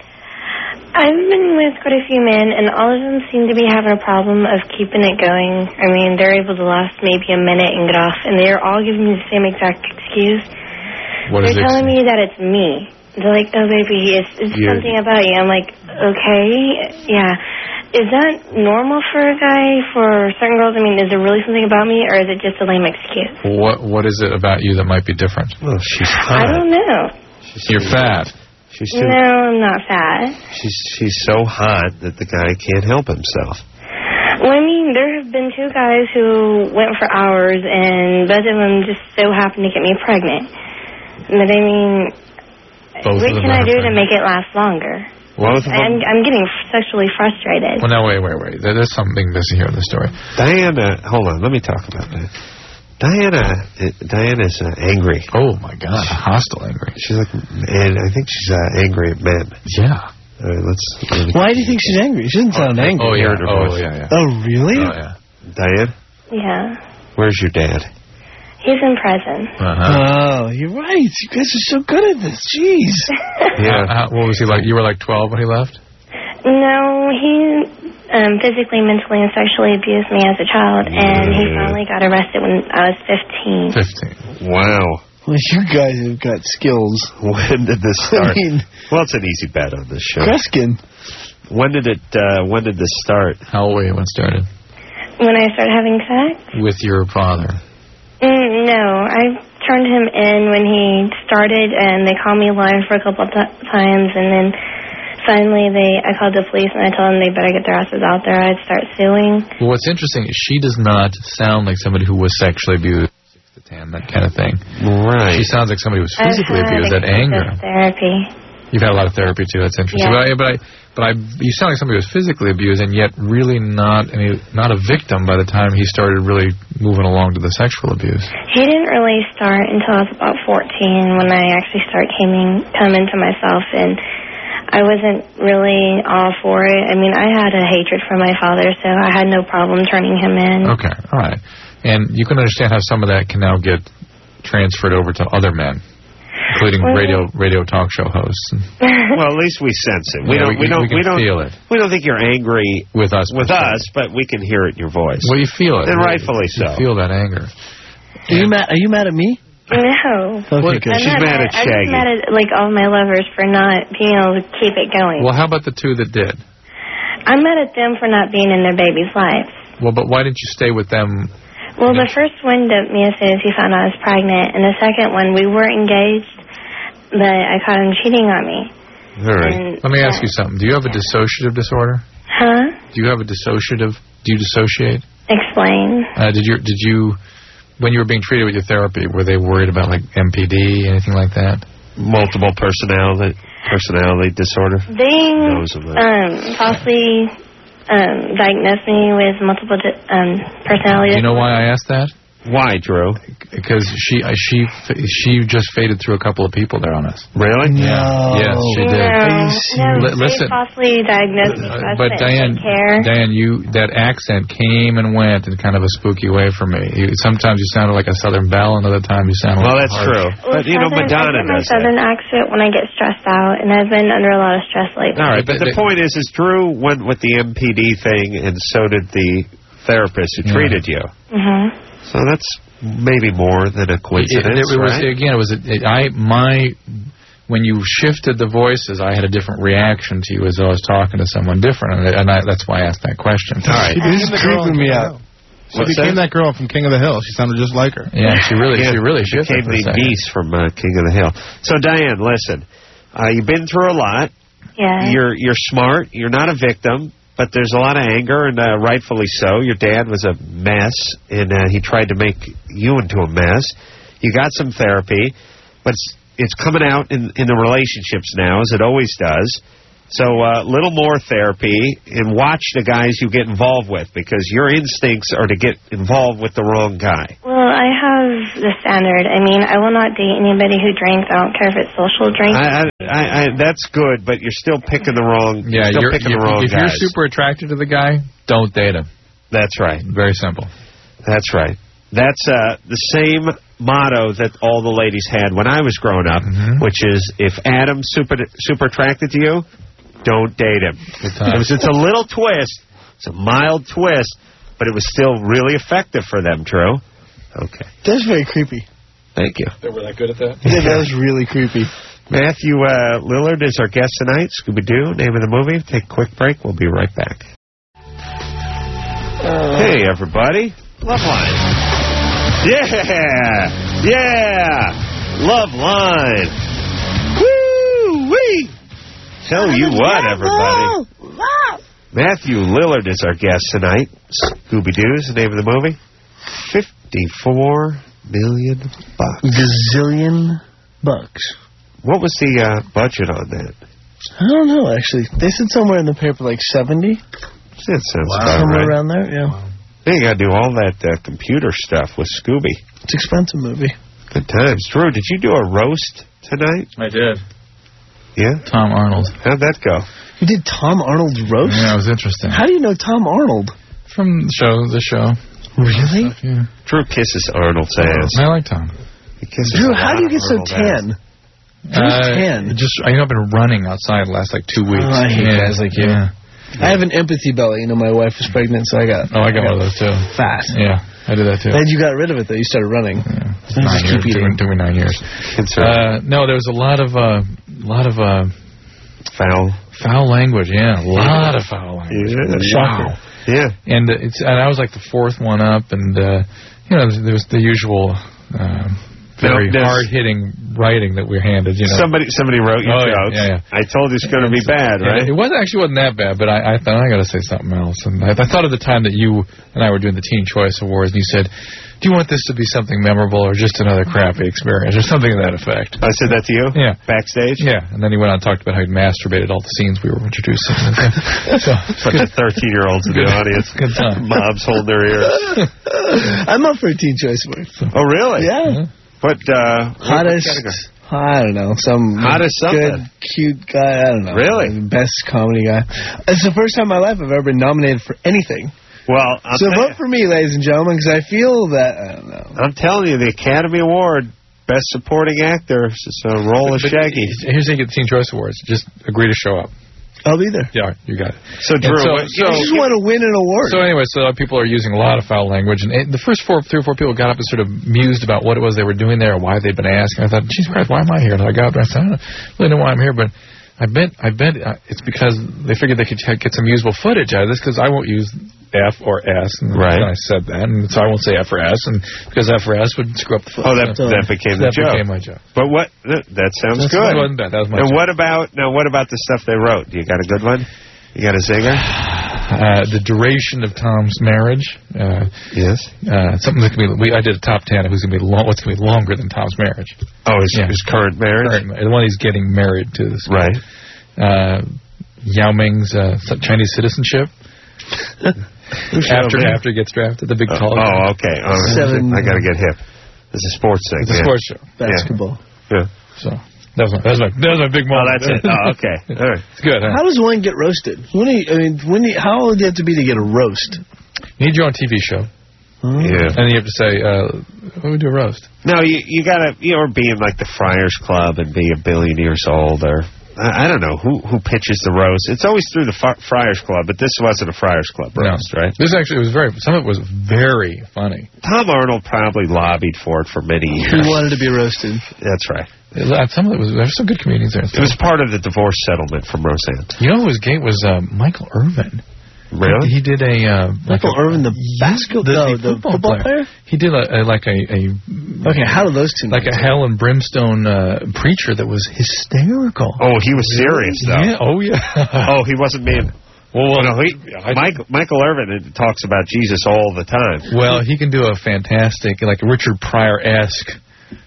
I've been with quite a few men, and all of them seem to be having a problem of keeping it going. I mean, they're able to last maybe a minute and get off, and they're all giving me the same exact excuse. What is they're ex- telling me that it's me. They're like, oh, baby, it's, it's You're- something about you. I'm like, okay, yeah. Is that normal for a guy, for certain girls? I mean, is there really something about me, or is it just a lame excuse? What What is it about you that might be different? Well, she's I hot. don't know. She's You're fat. She's too, No, I'm not fat. she's she's so hot that the guy can't help himself. Well, I mean, there have been two guys who went for hours, and both of them just so happened to get me pregnant. But I mean, Both what of them can I are do to pregnant. make it last longer? Both of I'm, them. I'm getting sexually frustrated. Well, no, wait, wait, wait. There- There's something missing here in the story. Diana, hold on. Let me talk about that. Diana, uh, Diana's uh, angry. Oh, my God. Hostile angry. She's like, and I think she's uh, angry at men. Yeah. All right, let's. let me- why do you think she's angry? She doesn't sound angry. Oh, yeah. Heard her Oh, voice. yeah, yeah. Oh, really? Oh, yeah. Diane, Yeah. where's your dad? He's in prison. Uh-huh. Oh, you're right. You guys are so good at this. Jeez. Yeah. How, what was he like? You were like twelve when he left? No, he um, physically, mentally, and sexually abused me as a child, and he finally got arrested when I was fifteen. fifteen. Wow. Well, you guys have got skills. When did this I start? mean, Well, it's an easy bet on this show. Kreskin. When did it? Uh, when did this start? How old were you when it started? When I started having sex? With your father. Mm, no, I turned him in when he started, and they called me live for a couple of t- times, and then finally they, I called the police, and I told them they better get their asses out there. I'd start suing. Well, what's interesting is she does not sound like somebody who was sexually abused, six to ten, that kind of thing. Right. She sounds like somebody who was I've physically had abused, that anger. excessive therapy. You've had a lot of therapy too. That's interesting. Yeah. But I, but I, but I, you sound like somebody who was physically abused, and yet really not any, not a victim by the time he started really moving along to the sexual abuse. He didn't really start until I was about fourteen when I actually started coming, coming to myself, and I wasn't really all for it. I mean, I had a hatred for my father, so I had no problem turning him in. Okay, all right. And you can understand how some of that can now get transferred over to other men, including Well, radio radio talk show hosts. Well, at least we sense it. We Yeah, don't. we We, can- don't. we can don't feel it. We don't think you're angry With us. with per se. us, but we can hear it in your voice. Well, you feel it. And You- rightfully you so. feel that anger. Are you mad? Are you mad at me? No. Okay, good. I'm She's not mad at I'm Shaggy. just mad at, like, all my lovers for not being able to keep it going. Well, how about the two that did? I'm mad at them for not being in their baby's lives. Well, but why didn't you stay with them? Well, the first one dumped me as soon as he found out I was pregnant, and the second one, we were engaged, but I caught him cheating on me. All right. And, Let me ask yeah. you something. Do you have a dissociative disorder? Huh? Do you have a dissociative? Do you dissociate? Explain. Uh, did you? Did you? When you were being treated with your therapy, were they worried about like M P D, anything like that? Multiple personality personality disorder. They Knows of that. um, falsely um, diagnosed me with multiple di- um, personality Do you know why I asked that? Why, Drew? Because she uh, she f- she just faded through a couple of people there on us. Really? No. Yes, she No, did. no, Li- they listen. falsely diagnosed me. so Uh, I but couldn't Diane, take care. Diane, you that accent came and went in kind of a spooky way for me. You, sometimes you sounded like a Southern belle, and other times you sounded. Well, like that's a true. Well, But you know, southern, Madonna I get my does that. southern accent when I get stressed out, and I've been under a lot of stress lately. All right, but the They- point is, is Drew went with the M P D thing, and so did the therapist who Yeah. treated you. Mm-hmm. So that's maybe more than a It, coincidence, it was right? again. It was it, I my when you shifted the voices, I had a different reaction to you as I was talking to someone different, and, and I, that's why I asked that question. All right. This is creeping me out. She What's became that? that girl from King of the Hill. She sounded just like her. Yeah, she really, Yeah, she really shifted became for a the second. beast from uh, King of the Hill. So, Diane, listen, uh, you've been through a lot. Yeah. You're you're smart. You're not a victim. but there's a lot of anger, and uh, rightfully so. Your dad was a mess, and uh, he tried to make you into a mess. You got some therapy, but it's, it's coming out in, in the relationships now, as it always does. So a uh, little more therapy, and watch the guys you get involved with, because your instincts are to get involved with the wrong guy. Well, I have the standard. I mean, I will not date anybody who drinks. I don't care if it's social drinks. I, I, I, that's good, but you're still picking the wrong. Yeah, you're still you're, picking you're, the wrong if guys. you're super attracted to the guy, don't date him. That's right. Very simple. That's right. That's uh, the same motto that all the ladies had when I was growing up, mm-hmm. which is, if Adam's super super attracted to you, don't date him. It was, it's a little twist. It's a mild twist, but it was still really effective for them, Drew. Okay. That's very creepy. Thank you. They were that good at that? Yeah, that was really creepy. Matthew uh, Lillard is our guest tonight. Scooby-Doo, name of the movie. Take a quick break. We'll be right back. Uh, hey, everybody. Love Line. Yeah! Yeah! Love Line. Woo-wee! Tell you what, everybody. Matthew Lillard is our guest tonight. Scooby-Doo is the name of the movie. Fifty-four million bucks. Gazillion bucks. What was the uh, budget on that? I don't know, actually. They said somewhere in the paper like seventy. That sounds wow. about Somewhere right. around there, yeah. Wow. You got to do all that uh, computer stuff with Scooby. It's an expensive movie. Good times. Drew, did you do a roast tonight? I did. Yeah? Tom Arnold. How'd that go? You did Tom Arnold's roast? Yeah, it was interesting. How do you know Tom Arnold? From the show, the show. Really? Stuff, yeah. Drew kisses Arnold's ass. I like Tom. He kisses Drew, how do you get so tan? Drew's uh, tan. Just, I, you know, I've been running outside the last, like, two weeks. Oh, I hate yeah. guys like you. Yeah. I have an empathy belly. You know, my wife was pregnant, so I got... Oh, I got, I got one of those, too. Fat. Yeah, I did that, too. Then you got rid of it, though. You started running. Yeah. So Nine just years. keep eating. Took me nine years. Uh, no, there was a lot of... Uh, lot of... Uh, Foul. Foul language, yeah. A lot of foul language. Yeah. Wow. Yeah. And, uh, it's, and I was like the fourth one up, and, uh, you know, there was the usual... Uh, very no, hard-hitting writing that we're handed, you know. Somebody somebody wrote you oh, jokes. Yeah, yeah. I told you it's going to be bad, yeah, right? It wasn't actually wasn't that bad, but I, I thought, I got to say something else. And I, I thought of the time that you and I were doing the Teen Choice Awards, and you said, do you want this to be something memorable or just another crappy experience or something to that effect? I said that to you? Yeah. Backstage? Yeah. And then he went on and talked about how he masturbated all the scenes we were introducing. so, Bunch of thirteen-year-olds in the audience. Good time. Mobs holding their ears. I'm up for a Teen Choice Award. Oh, really? Yeah. Mm-hmm. What, uh... Hottest... I don't know. Some Hottest good, something. cute guy. I don't know. Really? Best comedy guy. It's the first time in my life I've ever been nominated for anything. Well, I'll so vote you. for me, ladies and gentlemen, because I feel that, I don't know. I'm telling you, the Academy Award, Best Supporting Actor, is a role of Shaggy. Here's how you get the Teen Choice Awards. Just agree to show up. I'll be there. Yeah, you got it. So, Drew, so, what, so, I just want to win an award. So anyway, so people are using a lot of foul language, and it, the first four, three or four people got up and sort of mused about what it was they were doing there, or why they'd been asking. I thought, Jesus Christ, why am I here? And I got up and I said, I don't really know why I'm here, but I bet, I bet uh, it's because they figured they could get some usable footage out of this, because I won't use F or S, and right. I said that, and so I won't say F or S, and because F or S would screw up the footage. Oh, that, so, that became the that joke. That became my joke. But what? That sounds That's good. That wasn't bad. That was my and joke. what about now? What about the stuff they wrote? You got a good one? You got a zinger? Uh, the duration of Tom's marriage. Uh, yes. Uh, something that can be. We, I did a top ten of who's going to be long, what's going to be longer than Tom's marriage. Oh, his, yeah. his current marriage. Current, the one he's getting married to. This right. Uh, Yao Ming's uh, Chinese citizenship. after after he gets drafted, the big uh, tall. Oh, guy. okay. Oh, Seven. I got to get hip. It's a sports thing. It's a yeah. sports show. Basketball. Yeah. yeah. So. That was my, that was my, that was my big moment. Oh, that's it. Oh, okay. All right. It's good, huh? How does one get roasted? When do you, I mean, when do you, how old do you have to be to get a roast? You need your own T V show. Hmm. Yeah. And you have to say, uh, what would we do a roast? No, you you got to, you know, be in like the Friars Club and be a billion years old, or I, I don't know who who pitches the roast. It's always through the F- Friars Club, but this wasn't a Friars Club roast, no. right? This actually was very, some of it was very funny. Tom Arnold probably lobbied for it for many years. He wanted to be roasted. That's right. Some of it was, there were some good comedians there. It was part of the divorce settlement from Roseanne. You know who was gay was uh, Michael Irvin. Really? He, he did a... Uh, Michael like a, Irvin, the basketball, the, the, the football, football player? player? He did a, a, like a, a... Okay, how do those two... Like a hell and brimstone uh, preacher that was hysterical. Oh, he was serious, though. Yeah, oh, yeah. Oh, he wasn't being... Well, well no, he, Mike, Michael Irvin talks about Jesus all the time. Well, he can do a fantastic, like Richard Pryor-esque.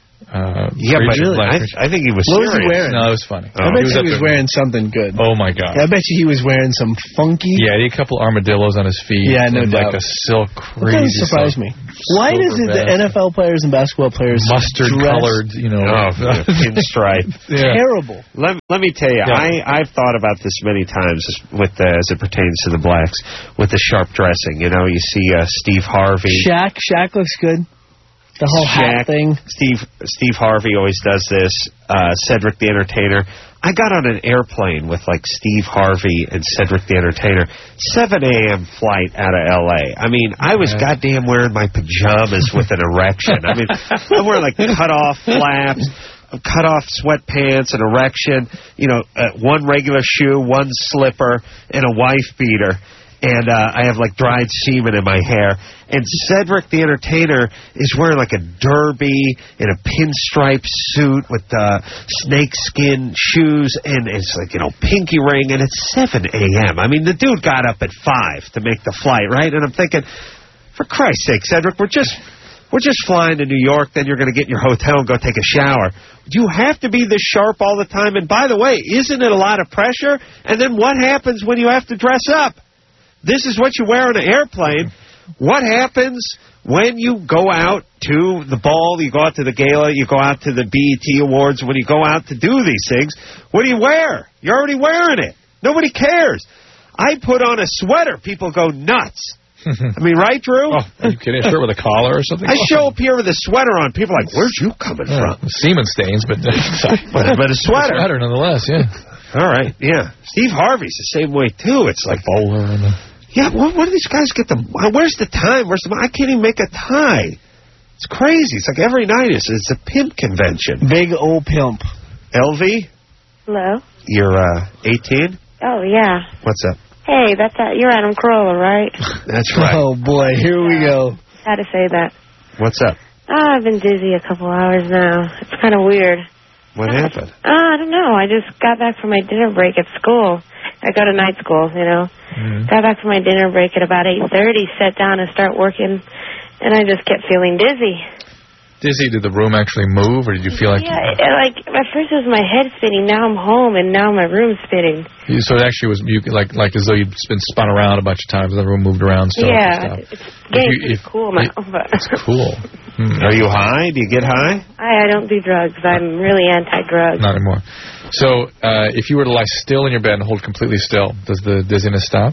Uh, yeah, but really? I, I think he was what serious. Was he wearing? No, it was funny. Oh. I bet he was, he was wearing something good. Oh, my God. I bet you he was wearing some funky... Yeah, he had a couple armadillos on his feet. Yeah, no and doubt. like a silk crazy... That surprised me. Why does it the N F L players and basketball players mustard-colored, you know... Oh, pinstripe. yeah. Terrible. Let, let me tell you, yeah. I, I've thought about this many times with the, as it pertains to the blacks, with the sharp dressing. You know, you see uh, Steve Harvey. Shaq. Shaq looks good. The whole Shaq, hat thing. Steve Steve Harvey always does this. Uh, Cedric the Entertainer. I got on an airplane with like Steve Harvey and Cedric the Entertainer. seven a.m. flight out of L A. I mean, I was yeah. goddamn wearing my pajamas with an erection. I mean, I'm wearing like cut-off flaps, cut-off sweatpants, an erection, you know, uh, one regular shoe, one slipper, and a wife beater. And uh, I have, like, dried semen in my hair. And Cedric the Entertainer is wearing, like, a derby and a pinstripe suit with uh, snakeskin shoes. And it's, like, you know, pinky ring. And it's seven a.m. I mean, the dude got up at five to make the flight, right? And I'm thinking, for Christ's sake, Cedric, we're just... We're just flying to New York, then you're going to get in your hotel and go take a shower. Do you have to be this sharp all the time? And by the way, isn't it a lot of pressure? And then what happens when you have to dress up? This is what you wear on an airplane. What happens when you go out to the ball, you go out to the gala, you go out to the B E T Awards, when you go out to do these things, what do you wear? You're already wearing it. Nobody cares. I put on a sweater. People go nuts. I mean, right, Drew? Oh, are you kidding? A shirt with a collar or something? I show up here with a sweater on. People are like, where's you coming yeah, from? Semen stains, but... but, but a sweater. A sweater, nonetheless, yeah. All right, yeah. Steve Harvey's the same way, too. It's like... bowler and the... Yeah, where, where do these guys get the... Where's the time? Where's the... I can't even make a tie. It's crazy. It's like every night it's, it's a pimp convention. Big old pimp. L V? Hello? You're uh, eighteen? Oh, yeah. What's up? Hey, that's uh, you're Adam Carolla, right? That's right. Oh, boy, here we go. How to say that. What's up? Oh, I've been dizzy a couple hours now. It's kind of weird. What happened? Uh, I don't know. I just got back from my dinner break at school. I go to night school, you know. Mm-hmm. Got back from my dinner break at about eight thirty, sat down and start working, and I just kept feeling dizzy. Dizzy, did the room actually move, or did you feel like... Yeah, you... like, at first it was my head spinning, now I'm home, and now my room's spinning. So it actually was you, like like as though you'd been spun around a bunch of times, and the room moved around still. Yeah, it's getting you, pretty cool now. But it's cool. Hmm. Are you high? Do you get high? I, I don't do drugs. I'm really anti-drug. Not anymore. So uh, if you were to lie still in your bed and hold completely still, does the dizziness stop?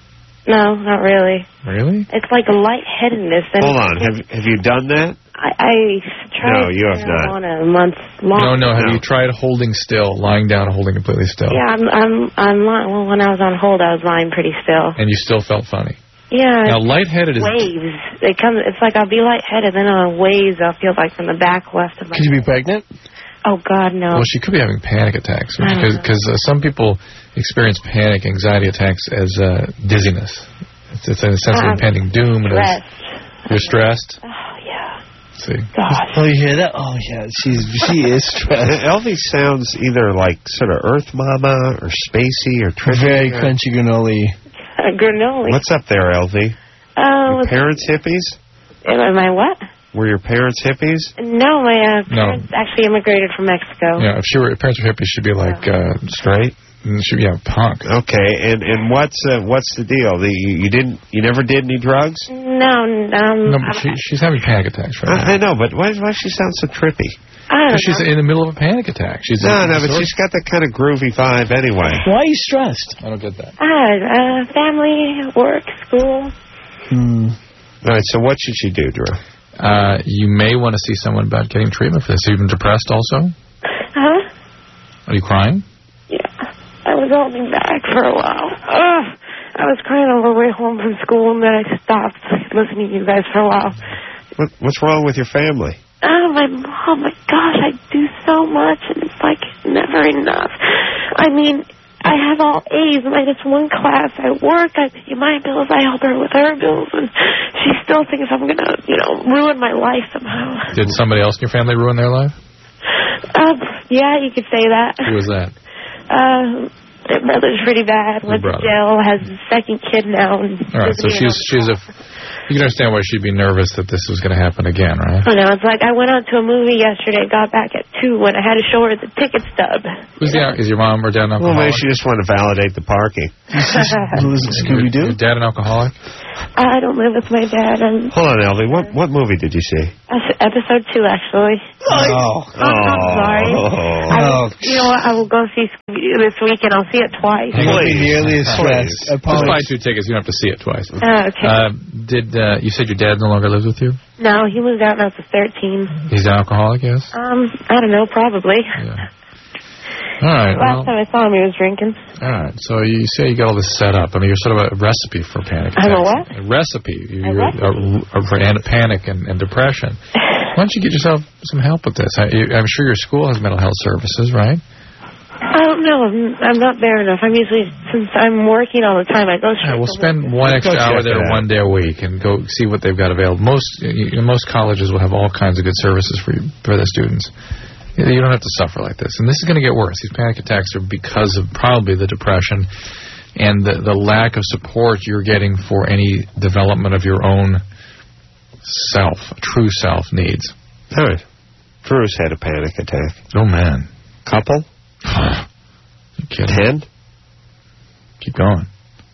No, not really. Really? It's like a lightheadedness. Hold on. Have have you done that? I, I tried no, you have not. on a month long. No, no. Have no. you tried holding still, lying down and holding completely still? Yeah, I'm, I'm, I'm lying. Well, when I was on hold, I was lying pretty still. And you still felt funny? Yeah. Now, lightheaded is... waves. They come. It's like I'll be lightheaded, then on waves I'll feel like from the back left of my... Could you be pregnant? Oh, God, no. Well, she could be having panic attacks. Because uh, some people experience panic, anxiety attacks as uh, dizziness. It's, it's a sense of impending doom. Stressed. It is, you're stressed? Oh, yeah. See. God. Oh, you hear that? Oh, yeah. She's she is stressed. Elvie sounds either like sort of Earth Mama or spacey or trippy. Very crunchy granola. Uh, granola. What's up there, Elvie? Oh. Your parents hippies? Am I what? Were your parents hippies? No, my uh, parents no. actually immigrated from Mexico. Yeah, if she were, if parents were hippies, she'd be like uh, straight. She'd be yeah, punk. Okay, and and what's uh, what's the deal? The, you, you didn't, you never did any drugs? No, um. No, but she, she's having panic attacks right now. I, I know, but why why does she sound so trippy? I don't know. She's in the middle of a panic attack. She's no, no, but she's got that kind of groovy vibe anyway. Why are you stressed? I don't get that. Ah, uh, family, work, school. Hmm. All right, so what should she do, Drew? Uh, you may want to see someone about getting treatment for this. Have you been depressed also? Huh? Are you crying? Yeah. I was holding back for a while. Ugh. I was crying on the way home from school, and then I stopped listening to you guys for a while. What, what's wrong with your family? Oh, my mom, my gosh, I do so much, and it's like never enough. I mean, I have all A's minus one class. I work, I pay my bills, I help her with her bills, and she still thinks I'm going to, you know, ruin my life somehow. Did somebody else in your family ruin their life? Um, yeah, you could say that. Who was that? Uh, stepbrother's pretty bad. Went to jail, has a second kid now. And all right, so she's she's a. You can understand why she'd be nervous that this was going to happen again, right? I know. It's like I went out to a movie yesterday, got back at two when I had to show her the ticket stub. Who's the, is your mom or dad an alcoholic? Well, maybe she just wanted to validate the parking. Who's Scooby-Doo? Your dad an alcoholic? I don't live with my dad. I'm Hold on, Elvie. What what movie did you see? episode two, actually. Oh. I'm, I'm sorry. Oh. I will, you know what? I will go see Scooby-Doo this week, and I'll see it twice. I won't be nearly as stressed. Just buy two tickets. You don't have to see it twice. Oh, okay. Uh, did uh, you said your dad no longer lives with you? No, he moved out when I was thirteen. He's an alcoholic, yes? Um, I don't know, probably. Yeah. All right. Last well, time I saw him, he was drinking. All right. So you say you got all this set up. I mean, you're sort of a recipe for panic attacks. I'm a what? A recipe. You're, A recipe? A, a, for panic and, and depression. Why don't you get yourself some help with this? I, I'm sure your school has mental health services, right? I don't know. I'm, I'm not there enough. I'm usually, since I'm working all the time, I go straight Yeah, we'll to spend work. one extra Go hour check there it out. one day a week and go see what they've got available. Most you know, most colleges will have all kinds of good services for you, for their students. You don't have to suffer like this. And this is going to get worse. These panic attacks are because of probably the depression and the, the lack of support you're getting for any development of your own self, true self needs. All right. Bruce had a panic attack. Oh, man. Couple? You kidding? Ten? Keep going.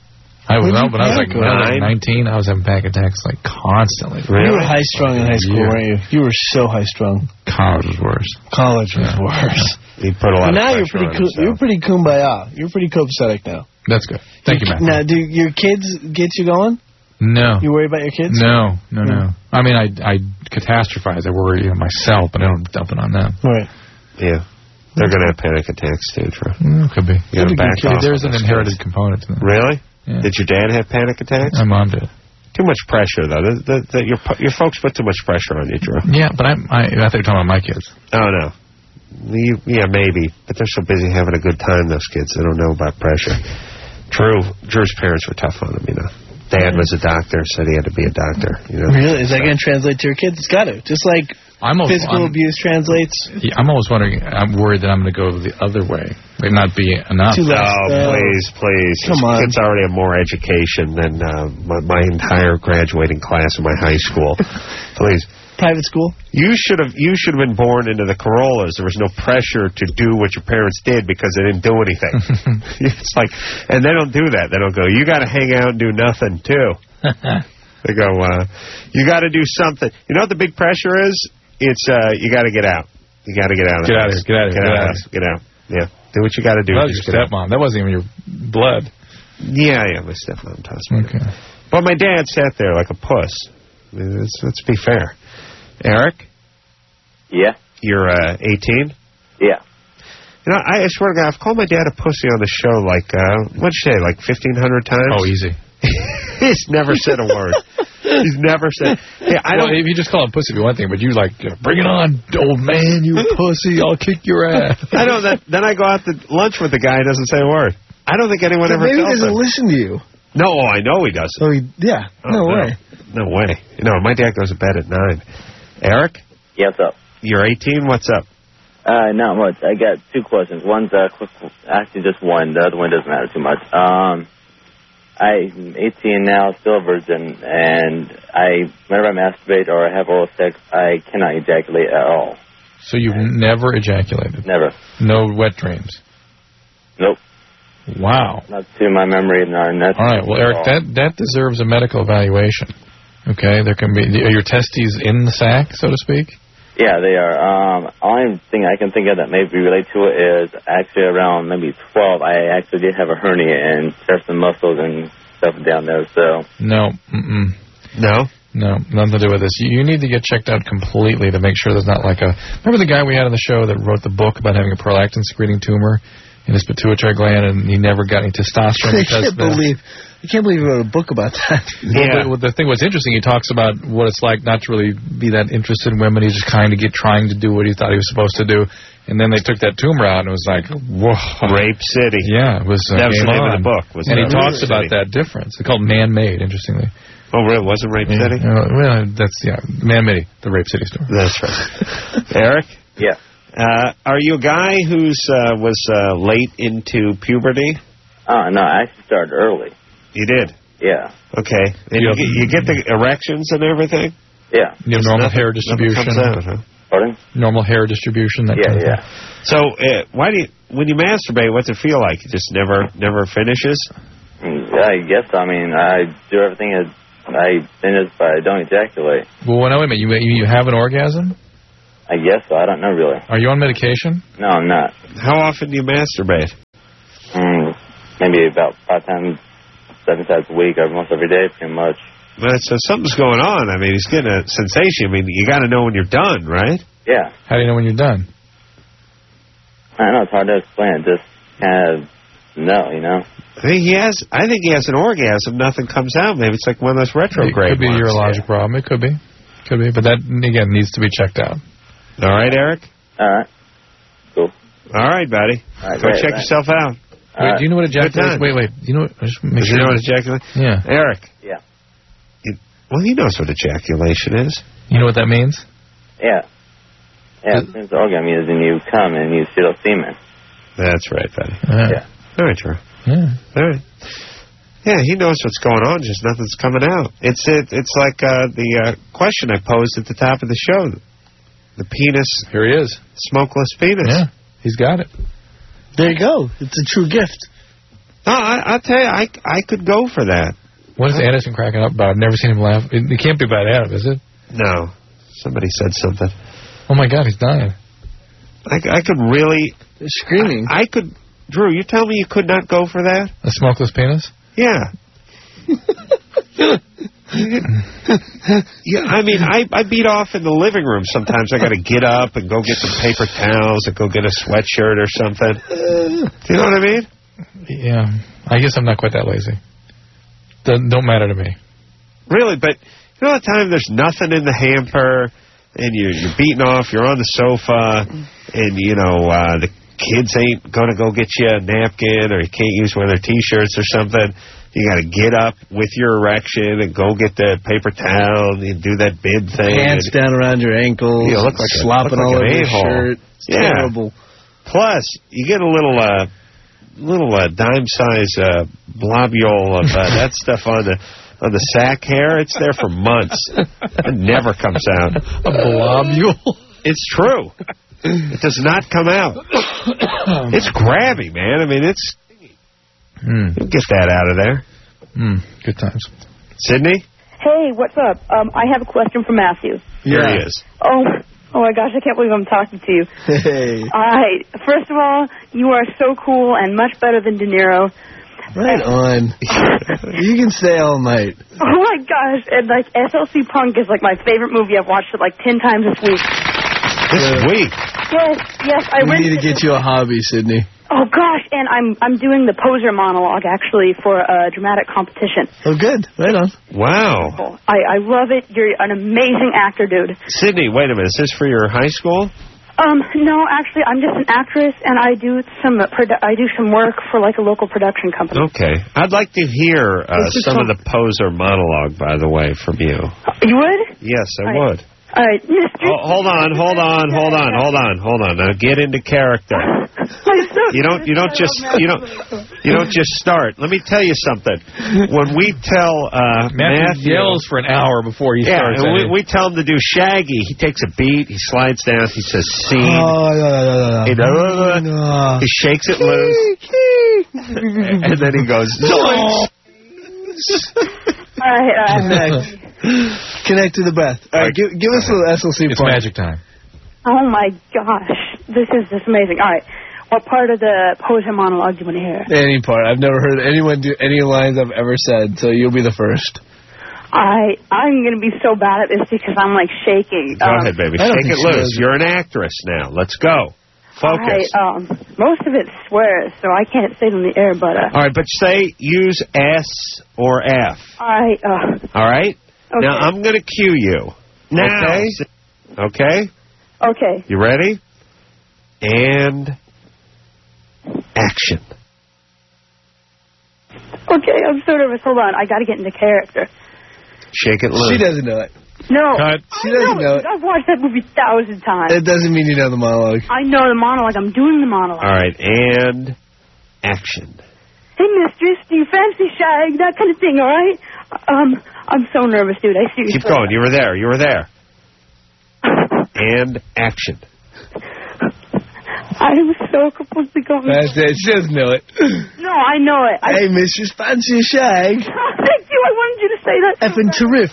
I was, When no, you when I was like panic? when I was like Nine? nineteen, I was having panic attacks like constantly. You were high strung in high school, Yeah. weren't you? You were so high strung. College was worse. College was Yeah. worse. He put a lot But now of you're pressure pretty on cool. himself. You're pretty kumbaya. You're pretty copacetic now. That's good. Thank you, Matt. Now, do your kids get you going? No. You worry about your kids? No, no, no. I mean, I I catastrophize. I worry myself, but I don't dump it on them. Right. Yeah. They're going to have panic attacks, too, Drew. Mm, could be. You got to back off. There's on an those inherited kids. component to that. Really? Yeah. Did your dad have panic attacks? My mom did. Too much pressure, though. The, the, the, your your folks put too much pressure on you, Drew. Yeah, but I'm, I I thought you were talking about my kids. Oh, no. You, yeah, maybe. But they're so busy having a good time, those kids. They don't know about pressure. Drew, Drew's parents were tough on him, you know. Dad was a doctor, said he had to be a doctor, you know. Really? Is that going to translate to your kids? It's got to. Just like I'm always, physical I'm, abuse translates. yeah, I'm always wondering. I'm worried that I'm going to go the other way. It not be enough. Too late. Oh, Uh, please, please. come This on. kid's already have more education than uh, my, my entire graduating class in my high school. Please. Private school? You should have you should have been born into the Corollas. There was no pressure to do what your parents did because they didn't do anything. It's like, and they don't do that. They don't go, you got to hang out and do nothing, too. They go, uh, you got to do something. You know what the big pressure is? It's uh, you got to get out. You got to get out of Get the out of house. here, get out of here, Get get out. out. of the house. Get out. Yeah. Do what you got to do. That was Just your get out. stepmom. That wasn't even your blood. Yeah, yeah, my stepmom tossed me. Okay. But my dad sat there like a puss. I mean, let's, let's be fair. Eric, Yeah. you're uh, eighteen? Yeah. You know, I swear to God, I've called my dad a pussy on the show like, uh, what'd you say, like fifteen hundred times? Oh, easy. He's never said a word. He's never said. Yeah, I well, don't. if you just call him pussy, it'd be one thing, but you like, uh, bring it on, old man, you pussy, I'll kick your ass. I know that. Then I go out to lunch with the guy. He doesn't say a word. I don't think anyone But ever maybe he tells doesn't him. listen to you. No, I know he doesn't. Oh, he, yeah. Oh, no way. No way. No, my dad goes to bed at nine. Eric, Yeah, what's up? you're eighteen. What's up? Uh, not much. I got two questions. One's uh, quick, actually just one. The other one doesn't matter too much. Um, I'm eighteen now, still a virgin, and I, whenever I masturbate or I have oral sex, I cannot ejaculate at all. So you've never ejaculated? Never. No wet dreams? Nope. Wow. Not to my memory, nor nothing. All right, well, Eric, at all. that, that deserves a medical evaluation. Okay, there can be, are your testes in the sack, so to speak? Yeah, they are. Um, only thing I can think of that maybe relate to it is actually around maybe twelve, I actually did have a hernia and chest and muscles and stuff down there, so. No. Mm-mm. No. No, nothing to do with this. You, you need to get checked out completely to make sure there's not like a... Remember the guy we had on the show that wrote the book about having a prolactin-secreting tumor in his pituitary gland and he never got any testosterone I because can't the... believe. I can't believe you wrote a book about that. Yeah. Well, the, the thing what's interesting, he talks about what it's like not to really be that interested in women. He's just kind of get trying to do what he thought he was supposed to do. And then they took that tumor out and it was like, whoa. Rape City. Yeah, it was uh, That was game the name on. of the book. Was and he Rape talks City. about that difference. It's called Man-Made, interestingly. Oh, really? Was it Rape Yeah. City? Uh, well, that's, yeah, Man-Made, the Rape City story. That's right. Eric? Yeah. Uh, are you a guy who's uh, was uh, late into puberty? Oh, no, I actually started early. You did? Yeah. Okay. And you, get, you get the erections and everything? Yeah. You have Just normal nothing- hair nothing distribution. comes out, huh? Pardon? Normal hair distribution. That Yeah, kind of yeah. thing. So, uh, why do you, when you masturbate, what's it feel like? It just never, never finishes? Mm, I guess, I mean, I do everything as I finish, but I don't ejaculate. Well, wait a minute. You, you have an orgasm? I guess so. I don't know, really. Are you on medication? No, I'm not. How often do you masturbate? Mm, maybe about five times, seven times a week, almost every day, pretty much. But so something's going on. I mean, he's getting a sensation. I mean, you got to know when you're done, right? Yeah. How do you know when you're done? I don't know. It's hard to explain. Just kind of know, you know? I think he has. I think he has an orgasm. Nothing comes out. Maybe it's like one of those retrograde. It could be a ones. urologic problem. It could be. Could be. But that, again, needs to be checked out. All right, Eric? All right. Cool. All right, buddy. All right, Go great, check thanks. yourself out. Wait, right. do you know what Good ejaculation? time. Wait, wait. You know what? Just make Does sure. he know what ejaculation? Yeah. Eric? Yeah. You, well, he knows what ejaculation is. You know what that means? Yeah. Yeah, it seems the orgasm is when you come and you see those semen. That's right, buddy. Yeah. Yeah. All right, Drew. Yeah. All right. Yeah, he knows what's going on, just nothing's coming out. It's it, it's like uh, the uh, question I posed at the top of the show. The penis. Here he is. Smokeless penis. Yeah. He's got it. There you go. It's a true gift. No, I, I'll tell you, I, I could go for that. What is Anderson cracking up about? I've never seen him laugh. It, it can't be about Adam, is it? No. Somebody said something. Oh, my God, he's dying. I, I could really... They're screaming. I, I could... Drew, you tell me you could not go for that? A smokeless penis? Yeah. Yeah, I mean, I, I beat off in the living room sometimes. I got to get up and go get some paper towels and go get a sweatshirt or something. Do you know what I mean? Yeah. I guess I'm not quite that lazy. Doesn't, don't matter to me. Really, but you know the time there's nothing in the hamper and you're, you're beating off, you're on the sofa, and, you know, uh, the kids ain't going to go get you a napkin or you can't use one of their T-shirts or something. You got to get up with your erection and go get the paper towel and do that bid thing. Pants and, down around your ankles. You look like a- slopping look like all an over your a-hole. shirt. It's Yeah. terrible. Plus, you get a little, uh, little uh, dime-size uh, globule of uh, that stuff on the on the sack hair. It's there for months. It never comes out. A globule? It's true. It does not come out. It's grabby, man. I mean, it's... Mm. You'll get that out of there. Mm. Good times. Sydney? Hey, what's up? Um, I have a question for Matthew. Here he is. Oh, oh my gosh, I can't believe I'm talking to you. Hey. All right, first of all, you are so cool and much better than De Niro. Right on. You can stay all night. Oh my gosh, and like S L C Punk is like my favorite movie. I've watched it like ten times this week. This week? Yes, yes, I We went need to get you a hobby, Sydney. Oh gosh, and I'm I'm doing the poser monologue actually for a dramatic competition. Oh, good. Right on. Wow. I I love it. You're an amazing actor, dude. Sydney, wait a minute. Is this for your high school? Um, no, actually, I'm just an actress, and I do some uh, produ- I do some work for like a local production company. Okay. I'd like to hear uh, This is some of fun. the poser monologue, by the way, from you. You would? Yes, I All right. would. All right, Mister Oh, hold on, hold on, hold on, hold on, hold on. Now get into character. You don't, you don't just, you don't, you don't just start. Let me tell you something. When we tell uh, Matthew, Matthew yells for an hour before he yeah, starts. and we, anything. we tell him to do Shaggy. He takes a beat. He slides down. He says scene. Oh, no, no, no, He, no. No. he shakes it loose, and then he goes. Zoinks! All right, all right. Connect. Connect to the breath. All right, give, give us a little S L C It's point. magic time. Oh my gosh, this is just amazing. All right, what part of the poser monologue do you want to hear? Any part. I've never heard anyone do any lines I've ever said, so you'll be the first. I I'm gonna be so bad at this because I'm like shaking. Go um, ahead, baby. I don't Shake think it she loose. knows. You're an actress now. Let's go. Focus. I, um, most of it swears, so I can't say it on the air, but uh, All right, but say use S or F. I uh, All right? Okay. Now, I'm going to cue you. Now. Okay? Okay? okay. You ready? And action. Okay, I'm so nervous. Hold on, I got to get into character. Shake it loose. She doesn't know it. No, Cut. She I doesn't know it. it. I've watched that movie a thousand times. It doesn't mean you know the monologue. I know the monologue. I'm doing the monologue. All right, and action. hey, mistress, do you fancy shag? That kind of thing, all right? Um, I'm so nervous, dude. I seriously. Keep going. You were there. You were there. And action. I was so completely going. That's it. She doesn't know it. No, I know it. I... Hey, mistress, fancy a shag? Thank you. I wanted you to say that. Effing terrific.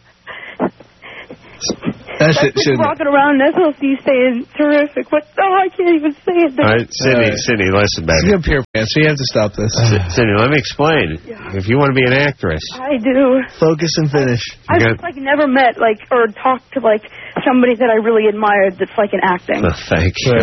That's it. Just walking around S L C saying terrific. What? Oh, I can't even say it. All right, Cindy, right. Cindy, listen, baby. She's up here, man, so you have to stop this. Uh, Cindy, let me explain. Yeah. If you want to be an actress, I do. Focus and finish. I've got... just, like, never met, like, or talked to, like, somebody that I really admired that's, like, in acting. Oh, thank you.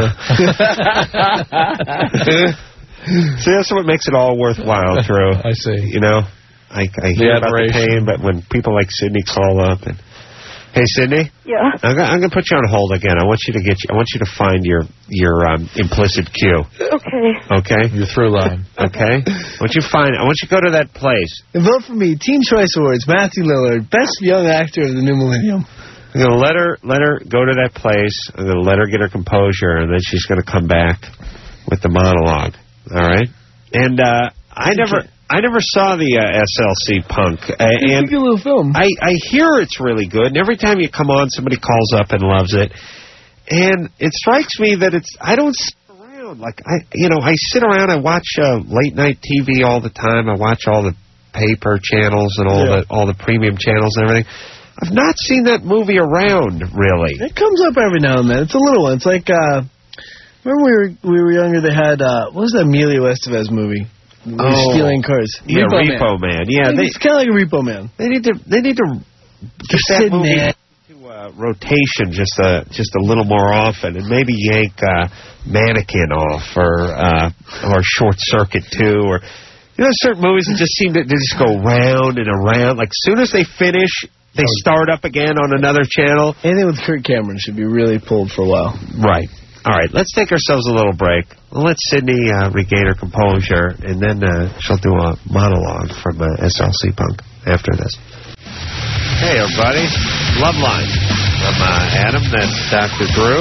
See, that's what makes it all worthwhile, Drew. I see. You know, I, I hear about the pain, but when people like Sydney call up and... Hey, Sydney? Yeah? I'm going to put you on hold again. I want you to get you, I want you to find your your um, implicit cue. Okay. Okay? Your through line. Okay? I want you to find, I want you to go to that place. And vote for me. Teen Choice Awards, Matthew Lillard, Best Young Actor of the New Millennium. I'm going to let her, let her go to that place. I'm going to let her get her composure, and then she's going to come back with the monologue. All right? And uh, I never... I never saw the uh, S L C Punk. Uh, and it's a good little film. I, I hear it's really good, and every time you come on, somebody calls up and loves it. And it strikes me that it's, I don't sit around. Like, I, you know, I sit around, I watch uh, late-night T V all the time. I watch all the paper channels and all yeah. the all the premium channels and everything. I've not seen that movie around, really. It comes up every now and then. It's a little one. It's like, uh, remember we were, we were younger, they had, uh, what was that Emilio Estevez movie? Oh, stealing cars. Yeah, Repo, Repo Man. Man. Yeah, they, it's kind of like a Repo Man. They need to. They need to get that movie to uh, rotation just a just a little more often, and maybe yank uh, Mannequin off, or uh, or Short Circuit two, or you know, certain movies that just seem to they just go round and around. Like, soon as they finish, they oh. start up again on another channel. Anything with Kirk Cameron should be really pulled for a while. Right. All right, let's take ourselves a little break. We'll let Sydney uh, regain her composure, and then uh, she'll do a monologue from uh, S L C Punk after this. Hey, everybody. Love Line from uh, Adam. That's Doctor Drew.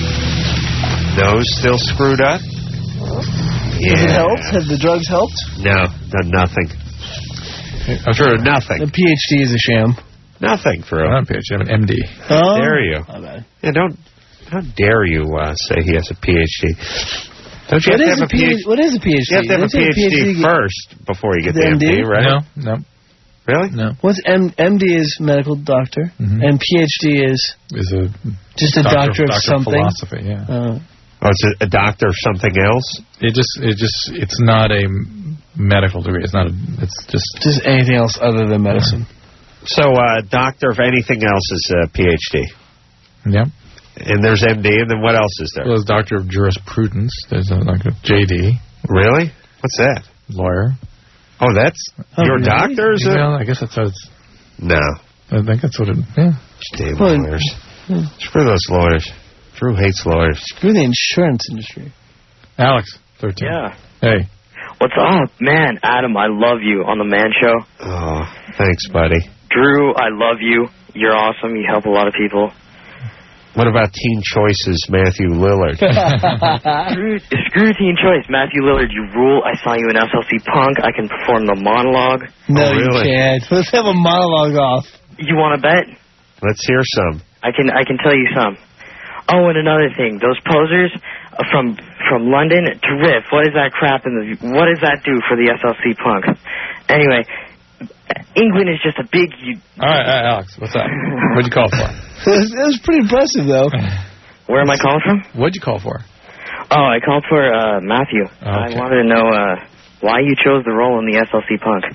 Nose still screwed up. Yeah. Has it helped? Have the drugs helped? No, done nothing. I'm sure nothing. The P H D is a sham. Nothing, Drew. I'm not a P H D. I'm an M D. Oh. Dare you? Oh, bad. Yeah, don't... How dare you uh, say he has a P H D? Don't you what have to have a P H D? What is a P H D? You have to have a P H D, P H D first before you get the, the M D, M D, right? No, no. Really? No. What's M- MD is medical doctor, mm-hmm. and P H D is is a just a doctor, doctor of doctor something. Philosophy, yeah. Uh, oh, it's a, a doctor of something else. It just, it just, it's not a medical degree. It's not. A, it's just just anything else other than medicine. So, uh, doctor of anything else is a P H D. Yeah. And there's M D, and then what else is there? Well, there's Doctor of Jurisprudence. There's a, like a J D. Really? What's that? Lawyer. Oh, that's oh, your really? doctor? Is yeah, it? Well, I guess that's what it's... No. I think that's what it... Yeah. Damn well, lawyers. Yeah. Screw those lawyers. Drew hates lawyers. Screw the insurance industry. Alex, thirteen. Yeah. Hey. What's up? Man, Adam, I love you on The Man Show. Oh, thanks, buddy. Drew, I love you. You're awesome. You help a lot of people. What about Teen Choice's Matthew Lillard? screw, screw Teen Choice. Matthew Lillard, you rule. I saw you in S L C Punk. I can perform the monologue. No, oh, really? you can't. Let's have a monologue off. You want to bet? Let's hear some. I can I can tell you some. Oh, and another thing. Those posers from from London to Riff, what is that crap in the... What does that do for the S L C Punk? Anyway... England is just a big... You... All right, all right, Alex, what's up? What'd you call for? It was, it was pretty impressive, though. Where am I calling from? What'd you call for? Oh, I called for uh, Matthew. Okay. I wanted to know uh, why you chose the role in the S L C Punk.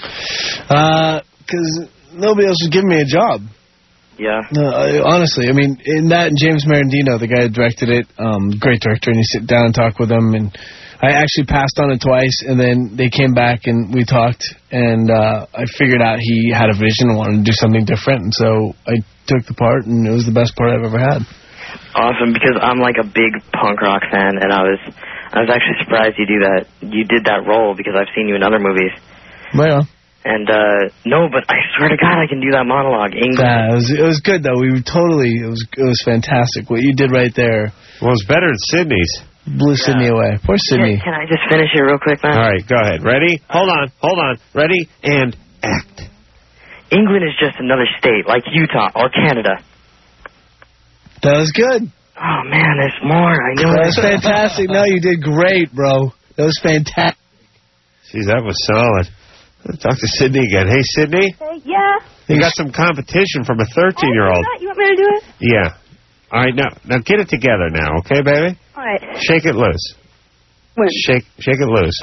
Because uh, nobody else was giving me a job. Yeah. No, I, honestly, I mean, in that and James Marandino, the guy who directed it, um, great director, and you sit down and talk with him, and I actually passed on it twice, and then they came back and we talked, and uh, I figured out he had a vision and wanted to do something different, and so I took the part, and it was the best part I've ever had. Awesome, because I'm like a big punk rock fan, and I was I was actually surprised you do that. You did that role because I've seen you in other movies. Right on. And uh, no, but I swear to God, I can do that monologue. English. Yeah, it was it was good though. We were totally it was it was fantastic what you did right there. Well, it was better than Sydney's. Blew Sydney away. Poor Sydney. Can, can I just finish it real quick, man? All right, go ahead. Ready? Hold on, hold on. Ready? And act. England is just another state, like Utah or Canada. That was good. Oh, man, there's more. I know. That was fantastic. No, you did great, bro. That was fantastic. Jeez, that was solid. Let's talk to Sydney again. Hey, Sydney? Hey, yeah. You got some competition from a thirteen-year-old. You want me to do it? Yeah. All right, now, now get it together now, okay, baby? All right. Shake it loose. When? Shake, shake it loose.